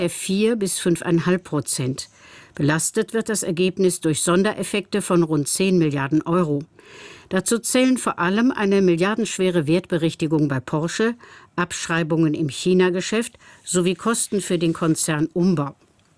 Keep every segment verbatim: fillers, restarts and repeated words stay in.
F vier bis fünf Komma fünf Prozent. Belastet wird das Ergebnis durch Sondereffekte von rund zehn Milliarden Euro. Dazu zählen vor allem eine milliardenschwere Wertberichtigung bei Porsche, Abschreibungen im China-Geschäft sowie Kosten für den Konzern Umbau.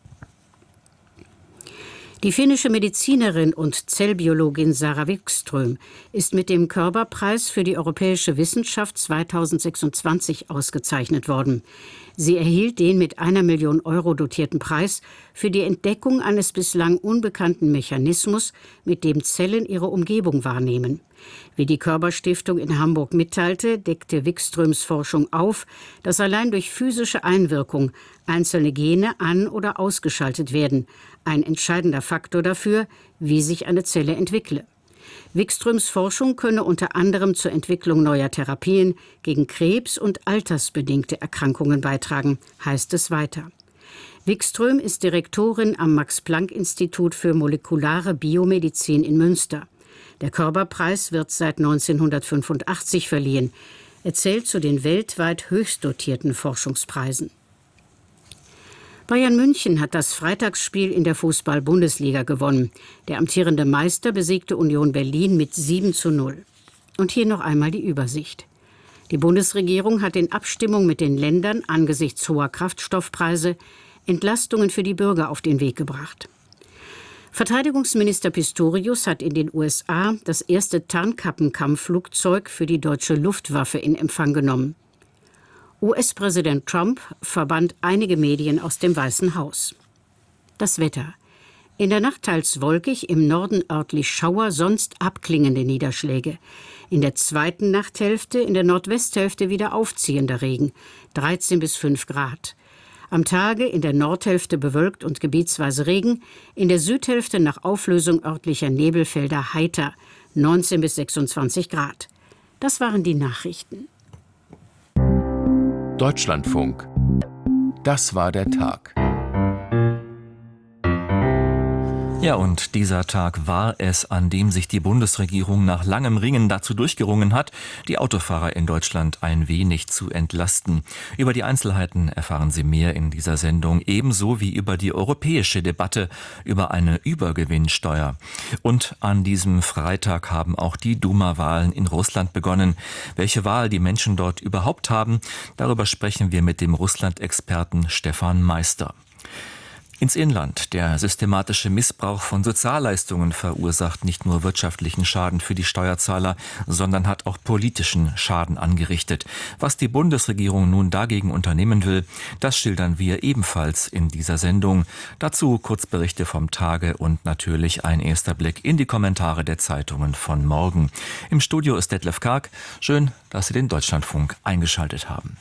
Die finnische Medizinerin und Zellbiologin Sarah Wikström ist mit dem Körber-Preis für die europäische Wissenschaft zweitausendsechsundzwanzig ausgezeichnet worden. Sie erhielt den mit einer Million Euro dotierten Preis für die Entdeckung eines bislang unbekannten Mechanismus, mit dem Zellen ihre Umgebung wahrnehmen. Wie die Körber-Stiftung in Hamburg mitteilte, deckte Wikströms Forschung auf, dass allein durch physische Einwirkung einzelne Gene an- oder ausgeschaltet werden, ein entscheidender Faktor dafür, wie sich eine Zelle entwickle. Wikströms Forschung könne unter anderem zur Entwicklung neuer Therapien gegen Krebs und altersbedingte Erkrankungen beitragen, heißt es weiter. Wikström ist Direktorin am Max-Planck-Institut für molekulare Biomedizin in Münster. Der Körber-Preis wird seit neunzehnhundertfünfundachtzig verliehen. Er zählt zu den weltweit höchst dotierten Forschungspreisen. Bayern München hat das Freitagsspiel in der Fußball-Bundesliga gewonnen. Der amtierende Meister besiegte Union Berlin mit sieben zu null. Und hier noch einmal die Übersicht. Die Bundesregierung hat in Abstimmung mit den Ländern angesichts hoher Kraftstoffpreise Entlastungen für die Bürger auf den Weg gebracht. Verteidigungsminister Pistorius hat in den U S A das erste Tarnkappenkampfflugzeug für die deutsche Luftwaffe in Empfang genommen. U S-Präsident Trump verbannt einige Medien aus dem Weißen Haus. Das Wetter. In der Nacht teils wolkig, im Norden örtlich Schauer, sonst abklingende Niederschläge. In der zweiten Nachthälfte, in der Nordwesthälfte wieder aufziehender Regen, dreizehn bis fünf Grad. Am Tage in der Nordhälfte bewölkt und gebietsweise Regen, in der Südhälfte nach Auflösung örtlicher Nebelfelder heiter, neunzehn bis sechsundzwanzig Grad. Das waren die Nachrichten. Deutschlandfunk. Das war der Tag. Ja, und dieser Tag war es, an dem sich die Bundesregierung nach langem Ringen dazu durchgerungen hat, die Autofahrer in Deutschland ein wenig zu entlasten. Über die Einzelheiten erfahren Sie mehr in dieser Sendung, ebenso wie über die europäische Debatte über eine Übergewinnsteuer. Und an diesem Freitag haben auch die Duma-Wahlen in Russland begonnen. Welche Wahl die Menschen dort überhaupt haben, darüber sprechen wir mit dem Russland-Experten Stefan Meister. Ins Inland. Der systematische Missbrauch von Sozialleistungen verursacht nicht nur wirtschaftlichen Schaden für die Steuerzahler, sondern hat auch politischen Schaden angerichtet. Was die Bundesregierung nun dagegen unternehmen will, das schildern wir ebenfalls in dieser Sendung. Dazu Kurzberichte vom Tage und natürlich ein erster Blick in die Kommentare der Zeitungen von morgen. Im Studio ist Detlef Karg. Schön, dass Sie den Deutschlandfunk eingeschaltet haben.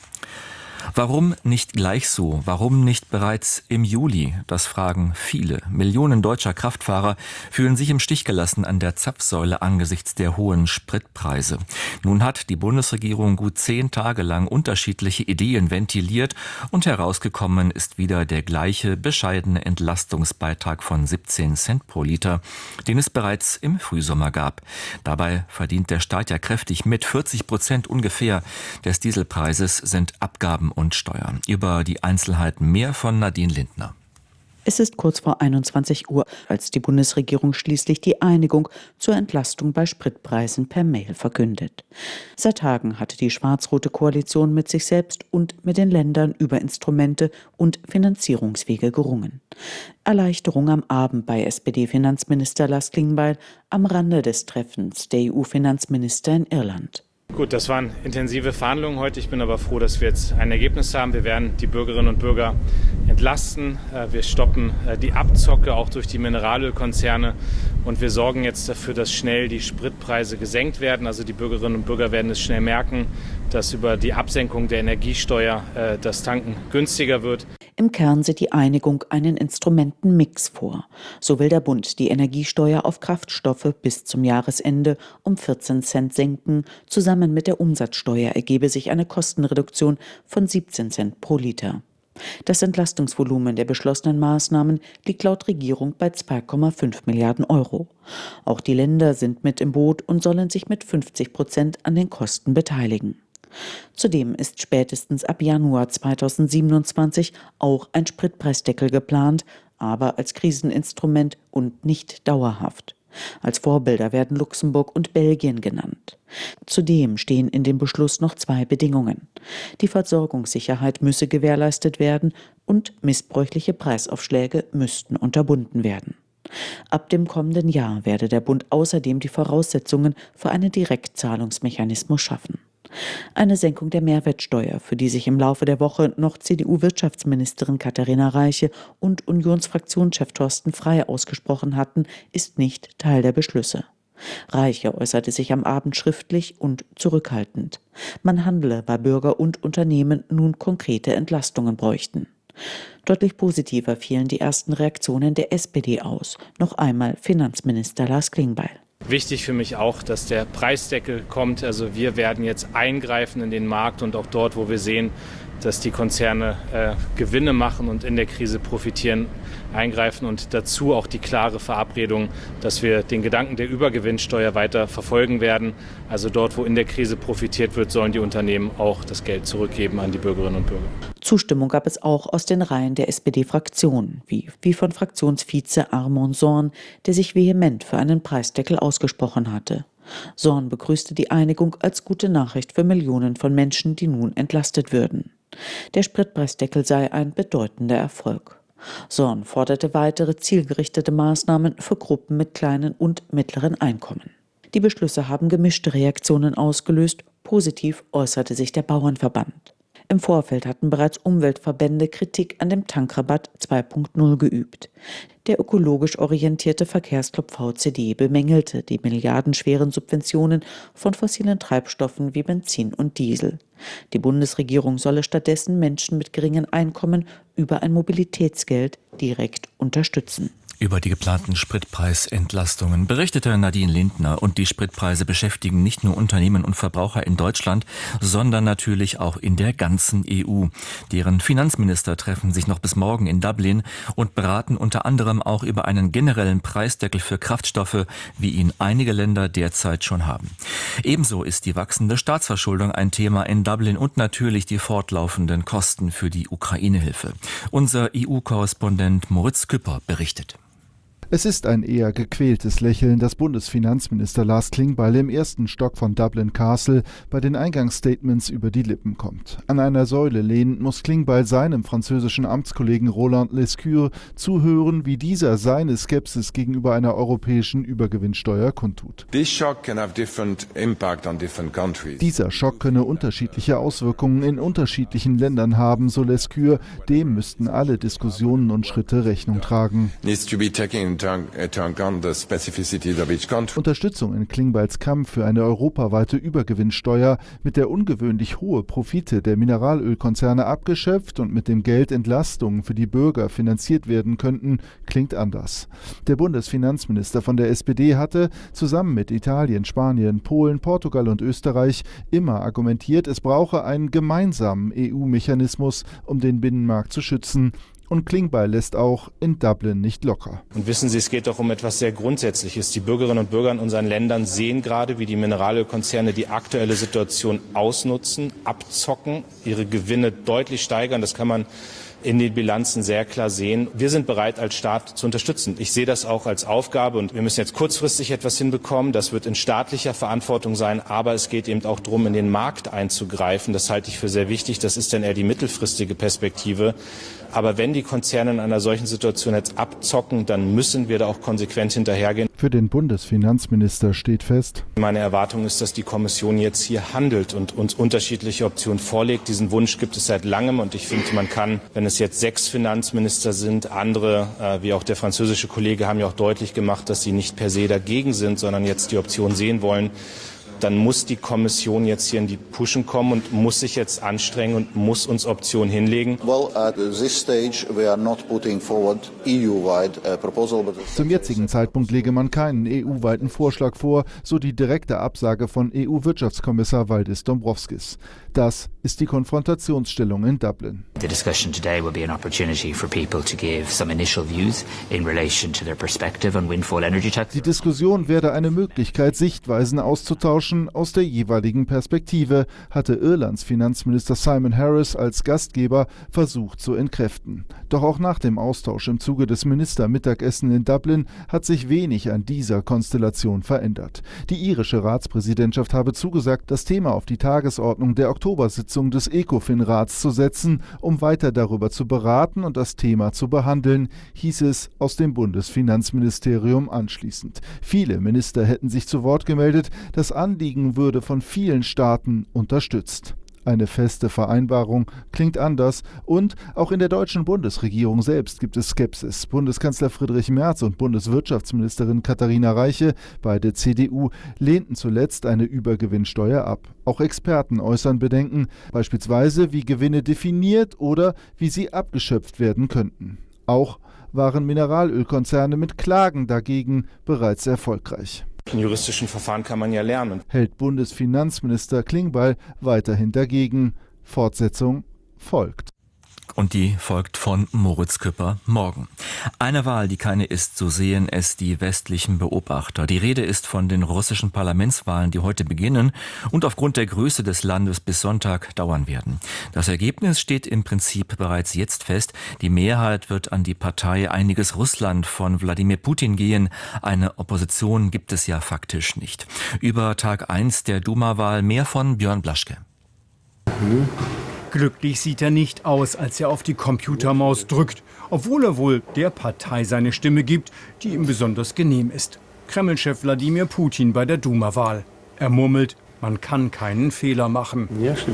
Warum nicht gleich so? Warum nicht bereits im Juli? Das fragen viele. Millionen deutscher Kraftfahrer fühlen sich im Stich gelassen an der Zapfsäule angesichts der hohen Spritpreise. Nun hat die Bundesregierung gut zehn Tage lang unterschiedliche Ideen ventiliert und herausgekommen ist wieder der gleiche bescheidene Entlastungsbeitrag von siebzehn Cent pro Liter, den es bereits im Frühsommer gab. Dabei verdient der Staat ja kräftig mit. vierzig Prozent ungefähr des Dieselpreises sind Abgaben und Steuern. Über die Einzelheiten mehr von Nadine Lindner. Es ist kurz vor einundzwanzig Uhr, als die Bundesregierung schließlich die Einigung zur Entlastung bei Spritpreisen per Mail verkündet. Seit Tagen hatte die schwarz-rote Koalition mit sich selbst und mit den Ländern über Instrumente und Finanzierungswege gerungen. Erleichterung am Abend bei S P D-Finanzminister Lars Klingbeil am Rande des Treffens der E U-Finanzminister in Irland. Gut, das waren intensive Verhandlungen heute. Ich bin aber froh, dass wir jetzt ein Ergebnis haben. Wir werden die Bürgerinnen und Bürger entlasten. Wir stoppen die Abzocke auch durch die Mineralölkonzerne. Und wir sorgen jetzt dafür, dass schnell die Spritpreise gesenkt werden. Also die Bürgerinnen und Bürger werden es schnell merken, dass über die Absenkung der Energiesteuer das Tanken günstiger wird. Im Kern sieht die Einigung einen Instrumentenmix vor. So will der Bund die Energiesteuer auf Kraftstoffe bis zum Jahresende um vierzehn Cent senken. Zusammen mit der Umsatzsteuer ergebe sich eine Kostenreduktion von siebzehn Cent pro Liter. Das Entlastungsvolumen der beschlossenen Maßnahmen liegt laut Regierung bei zwei Komma fünf Milliarden Euro. Auch die Länder sind mit im Boot und sollen sich mit fünfzig Prozent an den Kosten beteiligen. Zudem ist spätestens ab Januar zweitausendsiebenundzwanzig auch ein Spritpreisdeckel geplant, aber als Kriseninstrument und nicht dauerhaft. Als Vorbilder werden Luxemburg und Belgien genannt. Zudem stehen in dem Beschluss noch zwei Bedingungen. Die Versorgungssicherheit müsse gewährleistet werden und missbräuchliche Preisaufschläge müssten unterbunden werden. Ab dem kommenden Jahr werde der Bund außerdem die Voraussetzungen für einen Direktzahlungsmechanismus schaffen. Eine Senkung der Mehrwertsteuer, für die sich im Laufe der Woche noch C D U-Wirtschaftsministerin Katharina Reiche und Unionsfraktionschef Thorsten Frey ausgesprochen hatten, ist nicht Teil der Beschlüsse. Reiche äußerte sich am Abend schriftlich und zurückhaltend. Man handle, weil Bürger und Unternehmen nun konkrete Entlastungen bräuchten. Deutlich positiver fielen die ersten Reaktionen der S P D aus. Noch einmal Finanzminister Lars Klingbeil. Wichtig für mich auch, dass der Preisdeckel kommt. Also wir werden jetzt eingreifen in den Markt und auch dort, wo wir sehen, dass die Konzerne äh, Gewinne machen und in der Krise profitieren, eingreifen und dazu auch die klare Verabredung, dass wir den Gedanken der Übergewinnsteuer weiter verfolgen werden. Also dort, wo in der Krise profitiert wird, sollen die Unternehmen auch das Geld zurückgeben an die Bürgerinnen und Bürger. Zustimmung gab es auch aus den Reihen der S P D-Fraktion, wie, wie von Fraktionsvize Armand Sorn, der sich vehement für einen Preisdeckel ausgesprochen hatte. Sorn begrüßte die Einigung als gute Nachricht für Millionen von Menschen, die nun entlastet würden. Der Spritpreisdeckel sei ein bedeutender Erfolg. Sorn forderte weitere zielgerichtete Maßnahmen für Gruppen mit kleinen und mittleren Einkommen. Die Beschlüsse haben gemischte Reaktionen ausgelöst. Positiv äußerte sich der Bauernverband. Im Vorfeld hatten bereits Umweltverbände Kritik an dem Tankrabatt zwei Punkt null geübt. Der ökologisch orientierte Verkehrsclub V C D bemängelte die milliardenschweren Subventionen von fossilen Treibstoffen wie Benzin und Diesel. Die Bundesregierung solle stattdessen Menschen mit geringen Einkommen über ein Mobilitätsgeld direkt unterstützen. Über die geplanten Spritpreisentlastungen berichtete Nadine Lindner, und die Spritpreise beschäftigen nicht nur Unternehmen und Verbraucher in Deutschland, sondern natürlich auch in der ganzen E U. Deren Finanzminister treffen sich noch bis morgen in Dublin und beraten unter anderem auch über einen generellen Preisdeckel für Kraftstoffe, wie ihn einige Länder derzeit schon haben. Ebenso ist die wachsende Staatsverschuldung ein Thema in Dublin und natürlich die fortlaufenden Kosten für die Ukraine-Hilfe. Unser E U-Korrespondent Moritz Küpper berichtet. Es ist ein eher gequältes Lächeln, das Bundesfinanzminister Lars Klingbeil im ersten Stock von Dublin Castle bei den Eingangsstatements über die Lippen kommt. An einer Säule lehnend muss Klingbeil seinem französischen Amtskollegen Roland Lescure zuhören, wie dieser seine Skepsis gegenüber einer europäischen Übergewinnsteuer kundtut. Dieser Schock könne unterschiedliche Auswirkungen in unterschiedlichen Ländern haben, so Lescure. Dem müssten alle Diskussionen und Schritte Rechnung tragen. Unterstützung in Klingbeils Kampf für eine europaweite Übergewinnsteuer, mit der ungewöhnlich hohe Profite der Mineralölkonzerne abgeschöpft und mit dem Geld Entlastungen für die Bürger finanziert werden könnten, klingt anders. Der Bundesfinanzminister von der S P D hatte, zusammen mit Italien, Spanien, Polen, Portugal und Österreich, immer argumentiert, es brauche einen gemeinsamen E U-Mechanismus, um den Binnenmarkt zu schützen. Und Klingbeil lässt auch in Dublin nicht locker. Und wissen Sie, es geht doch um etwas sehr Grundsätzliches. Die Bürgerinnen und Bürger in unseren Ländern sehen gerade, wie die Mineralölkonzerne die aktuelle Situation ausnutzen, abzocken, ihre Gewinne deutlich steigern. Das kann man in den Bilanzen sehr klar sehen. Wir sind bereit, als Staat zu unterstützen. Ich sehe das auch als Aufgabe, und wir müssen jetzt kurzfristig etwas hinbekommen. Das wird in staatlicher Verantwortung sein, aber es geht eben auch darum, in den Markt einzugreifen. Das halte ich für sehr wichtig. Das ist dann eher die mittelfristige Perspektive. Aber wenn die Konzerne in einer solchen Situation jetzt abzocken, dann müssen wir da auch konsequent hinterhergehen. Für den Bundesfinanzminister steht fest: Meine Erwartung ist, dass die Kommission jetzt hier handelt und uns unterschiedliche Optionen vorlegt. Diesen Wunsch gibt es seit langem, und ich finde, man kann, wenn es jetzt sechs Finanzminister sind, andere, äh, wie auch der französische Kollege, haben ja auch deutlich gemacht, dass sie nicht per se dagegen sind, sondern jetzt die Option sehen wollen. Dann muss die Kommission jetzt hier in die Puschen kommen und muss sich jetzt anstrengen und muss uns Optionen hinlegen. Zum jetzigen Zeitpunkt lege man keinen E U-weiten Vorschlag vor, so die direkte Absage von E U-Wirtschaftskommissar Valdis Dombrovskis. Das ist die Konfrontationsstellung in Dublin. The discussion today will be an opportunity for people to give some initial views in relation to their perspective on windfall energy tax. Die Diskussion werde eine Möglichkeit, Sichtweisen auszutauschen aus der jeweiligen Perspektive, hatte Irlands Finanzminister Simon Harris als Gastgeber versucht zu entkräften. Doch auch nach dem Austausch im Zuge des Ministermittagessen in Dublin hat sich wenig an dieser Konstellation verändert. Die irische Ratspräsidentschaft habe zugesagt, das Thema auf die Tagesordnung der Oktobersitzung des ECOFIN-Rats zu setzen, um weiter darüber zu beraten und das Thema zu behandeln, hieß es aus dem Bundesfinanzministerium anschließend. Viele Minister hätten sich zu Wort gemeldet, das Anliegen würde von vielen Staaten unterstützt. Eine feste Vereinbarung klingt anders und auch in der deutschen Bundesregierung selbst gibt es Skepsis. Bundeskanzler Friedrich Merz und Bundeswirtschaftsministerin Katharina Reiche, beide C D U, lehnten zuletzt eine Übergewinnsteuer ab. Auch Experten äußern Bedenken, beispielsweise wie Gewinne definiert oder wie sie abgeschöpft werden könnten. Auch waren Mineralölkonzerne mit Klagen dagegen bereits erfolgreich. In juristischen Verfahren kann man ja lernen. Hält Bundesfinanzminister Klingbeil weiterhin dagegen. Fortsetzung folgt. Und die folgt von Moritz Küpper morgen. Eine Wahl, die keine ist, so sehen es die westlichen Beobachter. Die Rede ist von den russischen Parlamentswahlen, die heute beginnen und aufgrund der Größe des Landes bis Sonntag dauern werden. Das Ergebnis steht im Prinzip bereits jetzt fest. Die Mehrheit wird an die Partei Einiges Russland von Wladimir Putin gehen. Eine Opposition gibt es ja faktisch nicht. Über Tag eins der Duma-Wahl mehr von Björn Blaschke. Mhm. Glücklich sieht er nicht aus, als er auf die Computermaus drückt, obwohl er wohl der Partei seine Stimme gibt, die ihm besonders genehm ist. Kreml-Chef Wladimir Putin bei der Duma-Wahl. Er murmelt, man kann keinen Fehler machen.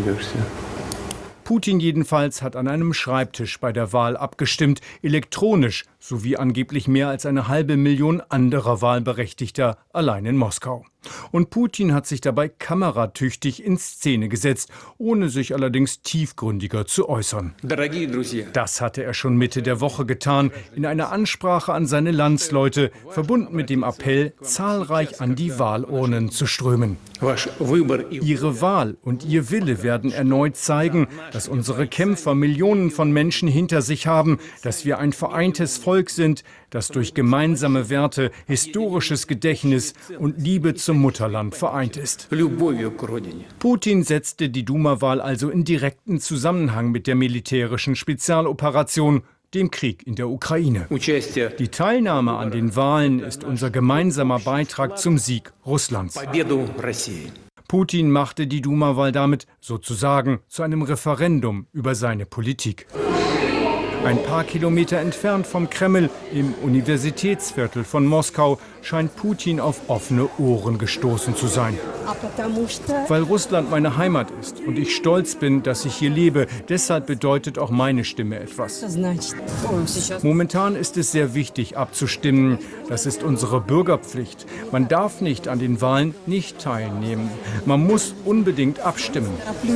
Putin jedenfalls hat an einem Schreibtisch bei der Wahl abgestimmt, elektronisch, sowie angeblich mehr als eine halbe Million anderer Wahlberechtigter allein in Moskau. Und Putin hat sich dabei kameratüchtig in Szene gesetzt, ohne sich allerdings tiefgründiger zu äußern. Das hatte er schon Mitte der Woche getan, in einer Ansprache an seine Landsleute, verbunden mit dem Appell, zahlreich an die Wahlurnen zu strömen. Ihre Wahl und ihr Wille werden erneut zeigen, dass unsere Kämpfer Millionen von Menschen hinter sich haben, dass wir ein vereintes Volk sind, das durch gemeinsame Werte, historisches Gedächtnis und Liebe zum Mutterland vereint ist. Putin setzte die Duma-Wahl also in direkten Zusammenhang mit der militärischen Spezialoperation, dem Krieg in der Ukraine. Die Teilnahme an den Wahlen ist unser gemeinsamer Beitrag zum Sieg Russlands. Putin machte die Duma-Wahl damit sozusagen zu einem Referendum über seine Politik. Ein paar Kilometer entfernt vom Kreml, im Universitätsviertel von Moskau, scheint Putin auf offene Ohren gestoßen zu sein. Weil Russland meine Heimat ist und ich stolz bin, dass ich hier lebe, deshalb bedeutet auch meine Stimme etwas. Momentan ist es sehr wichtig, abzustimmen. Das ist unsere Bürgerpflicht. Man darf nicht an den Wahlen nicht teilnehmen. Man muss unbedingt abstimmen.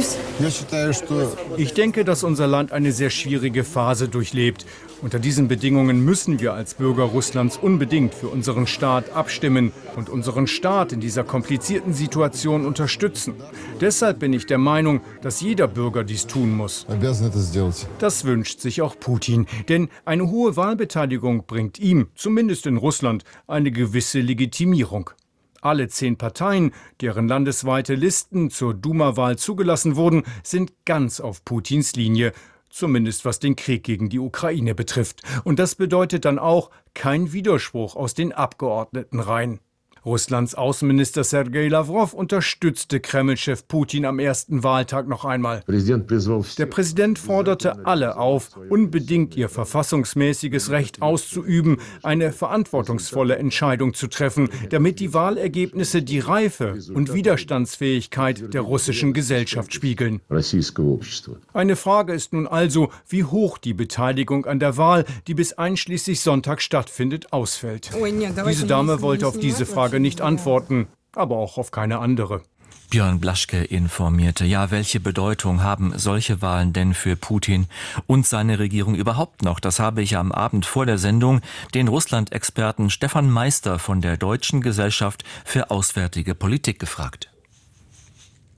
Ich denke, dass unser Land eine sehr schwierige Phase durchlebt. Unter diesen Bedingungen müssen wir als Bürger Russlands unbedingt für unseren Staat abstimmen und unseren Staat in dieser komplizierten Situation unterstützen. Deshalb bin ich der Meinung, dass jeder Bürger dies tun muss. Das wünscht sich auch Putin, denn eine hohe Wahlbeteiligung bringt ihm, zumindest in Russland, eine gewisse Legitimierung. Alle zehn Parteien, deren landesweite Listen zur Duma-Wahl zugelassen wurden, sind ganz auf Putins Linie. Zumindest was den Krieg gegen die Ukraine betrifft. Und das bedeutet dann auch kein Widerspruch aus den Abgeordnetenreihen. Russlands Außenminister Sergei Lawrow unterstützte Kreml-Chef Putin am ersten Wahltag noch einmal. Der Präsident forderte alle auf, unbedingt ihr verfassungsmäßiges Recht auszuüben, eine verantwortungsvolle Entscheidung zu treffen, damit die Wahlergebnisse die Reife und Widerstandsfähigkeit der russischen Gesellschaft spiegeln. Eine Frage ist nun also, wie hoch die Beteiligung an der Wahl, die bis einschließlich Sonntag stattfindet, ausfällt. Diese Dame wollte auf diese Frage nicht antworten, aber auch auf keine andere. Björn Blaschke informierte. Ja, welche Bedeutung haben solche Wahlen denn für Putin und seine Regierung überhaupt noch? Das habe ich am Abend vor der Sendung den Russland-Experten Stefan Meister von der Deutschen Gesellschaft für Auswärtige Politik gefragt.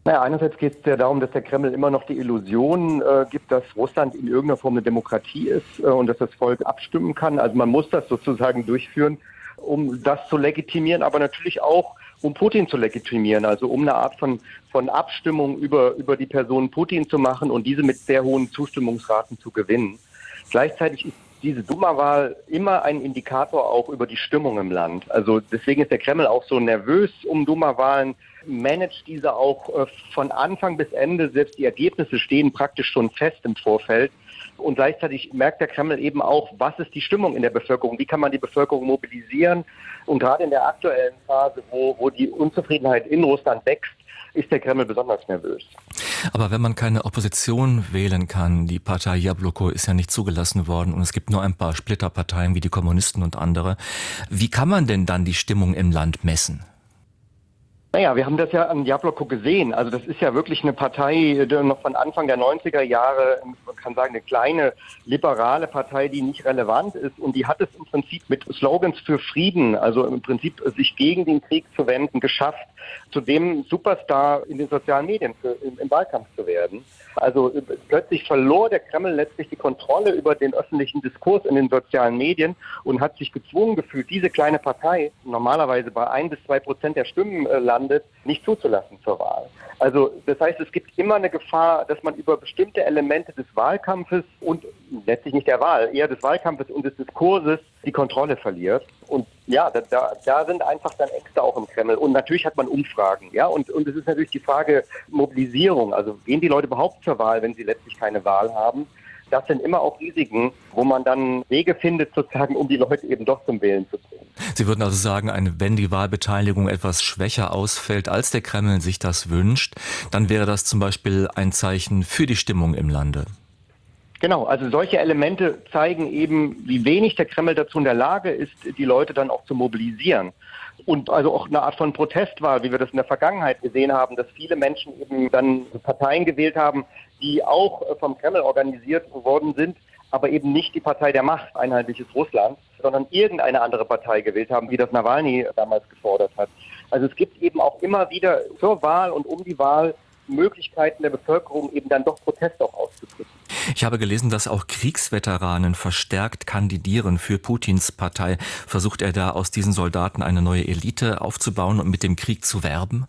Naja, einerseits geht es ja darum, dass der Kreml immer noch die Illusion äh, gibt, dass Russland in irgendeiner Form eine Demokratie ist äh, und dass das Volk abstimmen kann. Also man muss das sozusagen durchführen, um das zu legitimieren, aber natürlich auch, um Putin zu legitimieren, also um eine Art von, von Abstimmung über, über die Person Putin zu machen und diese mit sehr hohen Zustimmungsraten zu gewinnen. Gleichzeitig ist diese Duma-Wahl immer ein Indikator auch über die Stimmung im Land. Also deswegen ist der Kreml auch so nervös um Duma-Wahlen, managt diese auch äh, von Anfang bis Ende, selbst die Ergebnisse stehen praktisch schon fest im Vorfeld. Und gleichzeitig merkt der Kreml eben auch, was ist die Stimmung in der Bevölkerung, wie kann man die Bevölkerung mobilisieren. Und gerade in der aktuellen Phase, wo, wo die Unzufriedenheit in Russland wächst, ist der Kreml besonders nervös. Aber wenn man keine Opposition wählen kann, die Partei Jabloko ist ja nicht zugelassen worden und es gibt nur ein paar Splitterparteien wie die Kommunisten und andere, wie kann man denn dann die Stimmung im Land messen? Naja, wir haben das ja an Jabloko gesehen. Also das ist ja wirklich eine Partei, die noch von Anfang der neunziger Jahre, man kann sagen, eine kleine liberale Partei, die nicht relevant ist. Und die hat es im Prinzip mit Slogans für Frieden, also im Prinzip sich gegen den Krieg zu wenden, geschafft, zu dem Superstar in den sozialen Medien für, im, im Wahlkampf zu werden. Also plötzlich verlor der Kreml letztlich die Kontrolle über den öffentlichen Diskurs in den sozialen Medien und hat sich gezwungen gefühlt, diese kleine Partei, normalerweise bei ein bis zwei Prozent der Stimmen äh, landet, nicht zuzulassen zur Wahl. Also das heißt, es gibt immer eine Gefahr, dass man über bestimmte Elemente des Wahlkampfes und letztlich nicht der Wahl, eher des Wahlkampfes und des Diskurses die Kontrolle verliert. Und ja, da, da, da sind einfach dann Ängste auch im Kreml. Und natürlich hat man Umfragen. Ja, und, und es ist natürlich die Frage Mobilisierung. Also gehen die Leute überhaupt zur Wahl, wenn sie letztlich keine Wahl haben? Das sind immer auch Risiken, wo man dann Wege findet, sozusagen, um die Leute eben doch zum Wählen zu bringen. Sie würden also sagen, eine, wenn die Wahlbeteiligung etwas schwächer ausfällt, als der Kreml sich das wünscht, dann wäre das zum Beispiel ein Zeichen für die Stimmung im Lande. Genau, also solche Elemente zeigen eben, wie wenig der Kreml dazu in der Lage ist, die Leute dann auch zu mobilisieren. Und also auch eine Art von Protestwahl, wie wir das in der Vergangenheit gesehen haben, dass viele Menschen eben dann Parteien gewählt haben, die auch vom Kreml organisiert worden sind, aber eben nicht die Partei der Macht, einheitliches Russland, sondern irgendeine andere Partei gewählt haben, wie das Nawalny damals gefordert hat. Also es gibt eben auch immer wieder zur Wahl und um die Wahl Möglichkeiten der Bevölkerung, eben dann doch Protest auch auszudrücken. Ich habe gelesen, dass auch Kriegsveteranen verstärkt kandidieren für Putins Partei. Versucht er da aus diesen Soldaten eine neue Elite aufzubauen und mit dem Krieg zu werben?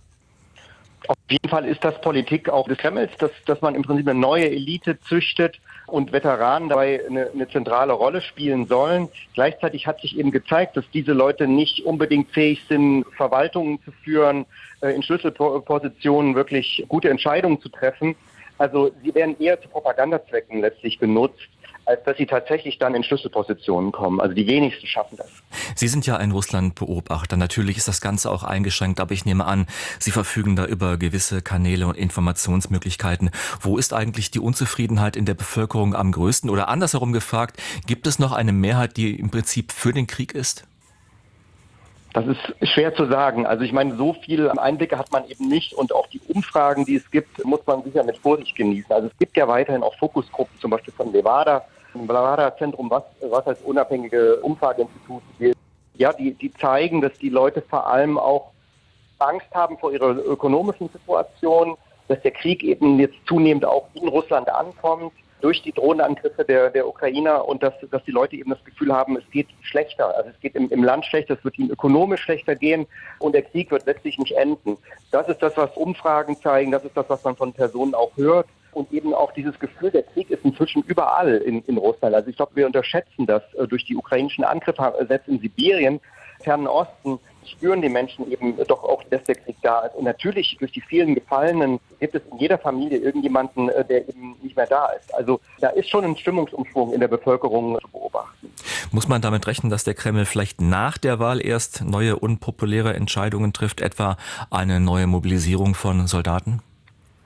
Auf jeden Fall ist das Politik auch des Kremls, dass, dass man im Prinzip eine neue Elite züchtet und Veteranen dabei eine, eine zentrale Rolle spielen sollen. Gleichzeitig hat sich eben gezeigt, dass diese Leute nicht unbedingt fähig sind, Verwaltungen zu führen, in Schlüsselpositionen wirklich gute Entscheidungen zu treffen. Also sie werden eher zu Propagandazwecken letztlich genutzt, als dass sie tatsächlich dann in Schlüsselpositionen kommen. Also die wenigsten schaffen das. Sie sind ja ein Russland-Beobachter. Natürlich ist das Ganze auch eingeschränkt, aber ich nehme an, Sie verfügen da über gewisse Kanäle und Informationsmöglichkeiten. Wo ist eigentlich die Unzufriedenheit in der Bevölkerung am größten? Oder andersherum gefragt, gibt es noch eine Mehrheit, die im Prinzip für den Krieg ist? Das ist schwer zu sagen. Also ich meine, so viel Einblicke hat man eben nicht und auch die Umfragen, die es gibt, muss man sicher mit Vorsicht genießen. Also es gibt ja weiterhin auch Fokusgruppen, zum Beispiel von Levada, im Levada-Zentrum, was, was als unabhängige Umfrageinstitut gilt. Ja, die, die zeigen, dass die Leute vor allem auch Angst haben vor ihrer ökonomischen Situation, dass der Krieg eben jetzt zunehmend auch in Russland ankommt, durch die Drohnenangriffe der, der Ukrainer und dass, dass die Leute eben das Gefühl haben, es geht schlechter. Also es geht im, im Land schlechter, es wird ihnen ökonomisch schlechter gehen und der Krieg wird letztlich nicht enden. Das ist das, was Umfragen zeigen, das ist das, was man von Personen auch hört und eben auch dieses Gefühl, der Krieg ist inzwischen überall in, in Russland. Also ich glaube, wir unterschätzen das äh, durch die ukrainischen Angriffe, selbst in Sibirien, Fernen Osten, spüren die Menschen eben doch auch, dass der Krieg da ist. Und natürlich durch die vielen Gefallenen gibt es in jeder Familie irgendjemanden, der eben nicht mehr da ist. Also da ist schon ein Stimmungsumschwung in der Bevölkerung zu beobachten. Muss man damit rechnen, dass der Kreml vielleicht nach der Wahl erst neue unpopuläre Entscheidungen trifft, etwa eine neue Mobilisierung von Soldaten?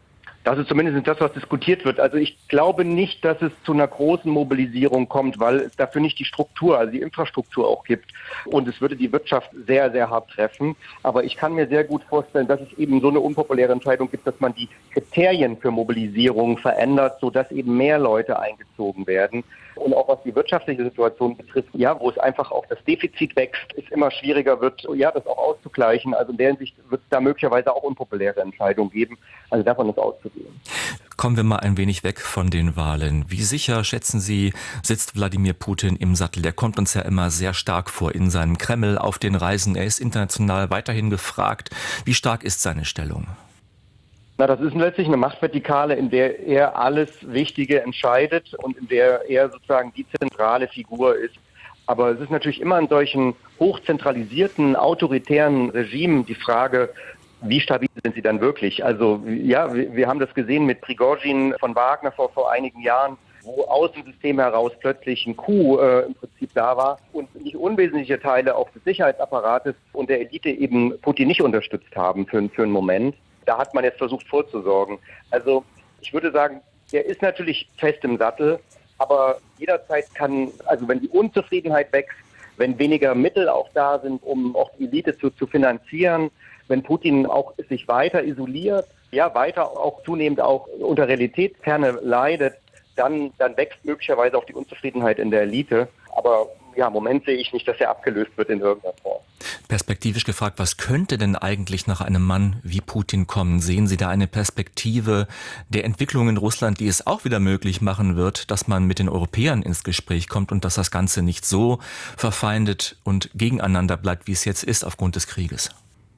Das ist zumindest das, was diskutiert wird. Also ich glaube nicht, dass es zu einer großen Mobilisierung kommt, weil es dafür nicht die Struktur, also die Infrastruktur auch gibt. Und es würde die Wirtschaft sehr, sehr hart treffen. Aber ich kann mir sehr gut vorstellen, dass es eben so eine unpopuläre Entscheidung gibt, dass man die Kriterien für Mobilisierung verändert, sodass eben mehr Leute eingezogen werden. Und auch was die wirtschaftliche Situation betrifft, ja, wo es einfach auch das Defizit wächst, es immer schwieriger wird, ja, das auch auszugleichen. Also in der Hinsicht wird es da möglicherweise auch unpopuläre Entscheidungen geben. Also davon ist auszugehen. Kommen wir mal ein wenig weg von den Wahlen. Wie sicher, schätzen Sie, sitzt Wladimir Putin im Sattel? Der kommt uns ja immer sehr stark vor in seinem Kreml, auf den Reisen. Er ist international weiterhin gefragt. Wie stark ist seine Stellung? Na, das ist letztlich eine Machtvertikale, in der er alles Wichtige entscheidet und in der er sozusagen die zentrale Figur ist. Aber es ist natürlich immer in solchen hochzentralisierten, autoritären Regimen die Frage, wie stabil sind sie dann wirklich? Also ja, wir, wir haben das gesehen mit Prigozhin von Wagner vor, vor einigen Jahren, wo aus dem System heraus plötzlich ein Coup äh, im Prinzip da war und nicht unwesentliche Teile auch des Sicherheitsapparates und der Elite eben Putin nicht unterstützt haben für, für einen Moment. Da hat man jetzt versucht vorzusorgen. Also ich würde sagen, der ist natürlich fest im Sattel, aber jederzeit kann, also wenn die Unzufriedenheit wächst, wenn weniger Mittel auch da sind, um auch die Elite zu, zu finanzieren, wenn Putin auch sich weiter isoliert, ja weiter auch zunehmend auch unter Realitätsferne leidet, dann, dann wächst möglicherweise auch die Unzufriedenheit in der Elite. Aber ja, im Moment sehe ich nicht, dass er abgelöst wird in irgendeiner Form. Perspektivisch gefragt, was könnte denn eigentlich nach einem Mann wie Putin kommen? Sehen Sie da eine Perspektive der Entwicklung in Russland, die es auch wieder möglich machen wird, dass man mit den Europäern ins Gespräch kommt und dass das Ganze nicht so verfeindet und gegeneinander bleibt, wie es jetzt ist aufgrund des Krieges?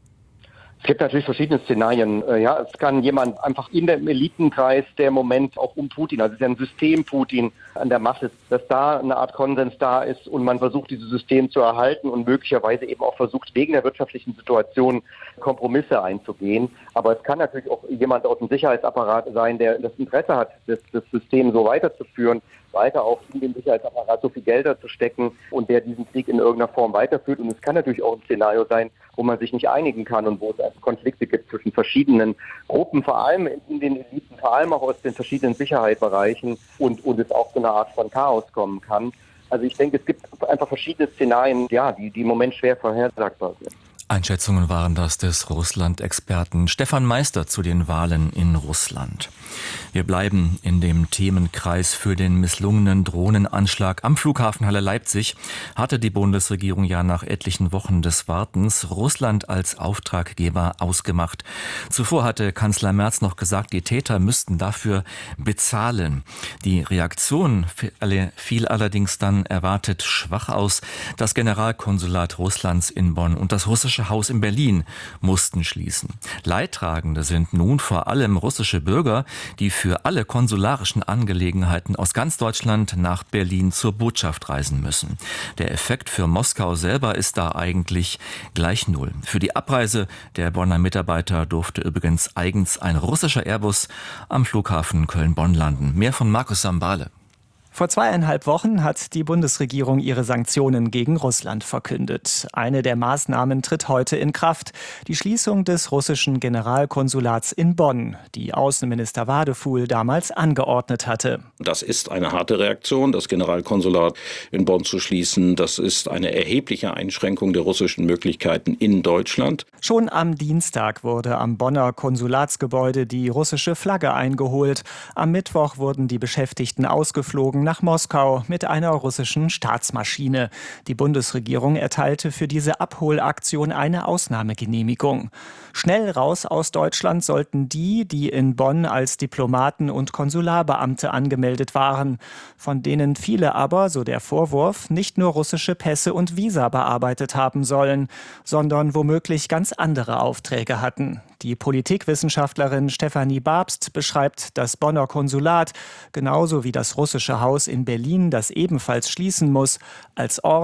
Es gibt natürlich verschiedene Szenarien. Ja, es kann jemand einfach in dem Elitenkreis, der im Moment auch um Putin, also es ist ja ein System Putin an der Macht ist, dass da eine Art Konsens da ist und man versucht, dieses System zu erhalten und möglicherweise eben auch versucht, wegen der wirtschaftlichen Situation Kompromisse einzugehen. Aber es kann natürlich auch jemand aus dem Sicherheitsapparat sein, der das Interesse hat, das, das System so weiterzuführen, weiter auch in den Sicherheitsapparat so viel Gelder zu stecken und der diesen Krieg in irgendeiner Form weiterführt. Und es kann natürlich auch ein Szenario sein, wo man sich nicht einigen kann und wo es Konflikte gibt zwischen verschiedenen Gruppen, vor allem in den Eliten, vor allem auch aus den verschiedenen Sicherheitsbereichen und, und es auch zu einer Art von Chaos kommen kann. Also ich denke, es gibt einfach verschiedene Szenarien, ja, die, die im Moment schwer vorhersagbar sind. Einschätzungen waren das des Russland-Experten Stefan Meister zu den Wahlen in Russland. Wir bleiben in dem Themenkreis. Für den misslungenen Drohnenanschlag am Flughafen Halle Leipzig hatte die Bundesregierung ja nach etlichen Wochen des Wartens Russland als Auftraggeber ausgemacht. Zuvor hatte Kanzler Merz noch gesagt, die Täter müssten dafür bezahlen. Die Reaktion fiel allerdings dann erwartet schwach aus. Das Generalkonsulat Russlands in Bonn und das russische Haus in Berlin mussten schließen. Leidtragende sind nun vor allem russische Bürger, die für alle konsularischen Angelegenheiten aus ganz Deutschland nach Berlin zur Botschaft reisen müssen. Der Effekt für Moskau selber ist da eigentlich gleich null. Für die Abreise der Bonner Mitarbeiter durfte übrigens eigens ein russischer Airbus am Flughafen Köln-Bonn landen. Mehr von Markus Sambale. Vor zweieinhalb Wochen hat die Bundesregierung ihre Sanktionen gegen Russland verkündet. Eine der Maßnahmen tritt heute in Kraft. Die Schließung des russischen Generalkonsulats in Bonn, die Außenminister Wadefuhl damals angeordnet hatte. Das ist eine harte Reaktion, das Generalkonsulat in Bonn zu schließen. Das ist eine erhebliche Einschränkung der russischen Möglichkeiten in Deutschland. Schon am Dienstag wurde am Bonner Konsulatsgebäude die russische Flagge eingeholt. Am Mittwoch wurden die Beschäftigten ausgeflogen nach Moskau mit einer russischen Staatsmaschine. Die Bundesregierung erteilte für diese Abholaktion eine Ausnahmegenehmigung. Schnell raus aus Deutschland sollten die, die in Bonn als Diplomaten und Konsularbeamte angemeldet waren, von denen viele aber, so der Vorwurf, nicht nur russische Pässe und Visa bearbeitet haben sollen, sondern womöglich ganz andere Aufträge hatten. Die Politikwissenschaftlerin Stefanie Babst beschreibt das Bonner Konsulat, genauso wie das russische Haus in Berlin, das ebenfalls schließen muss, als Ort,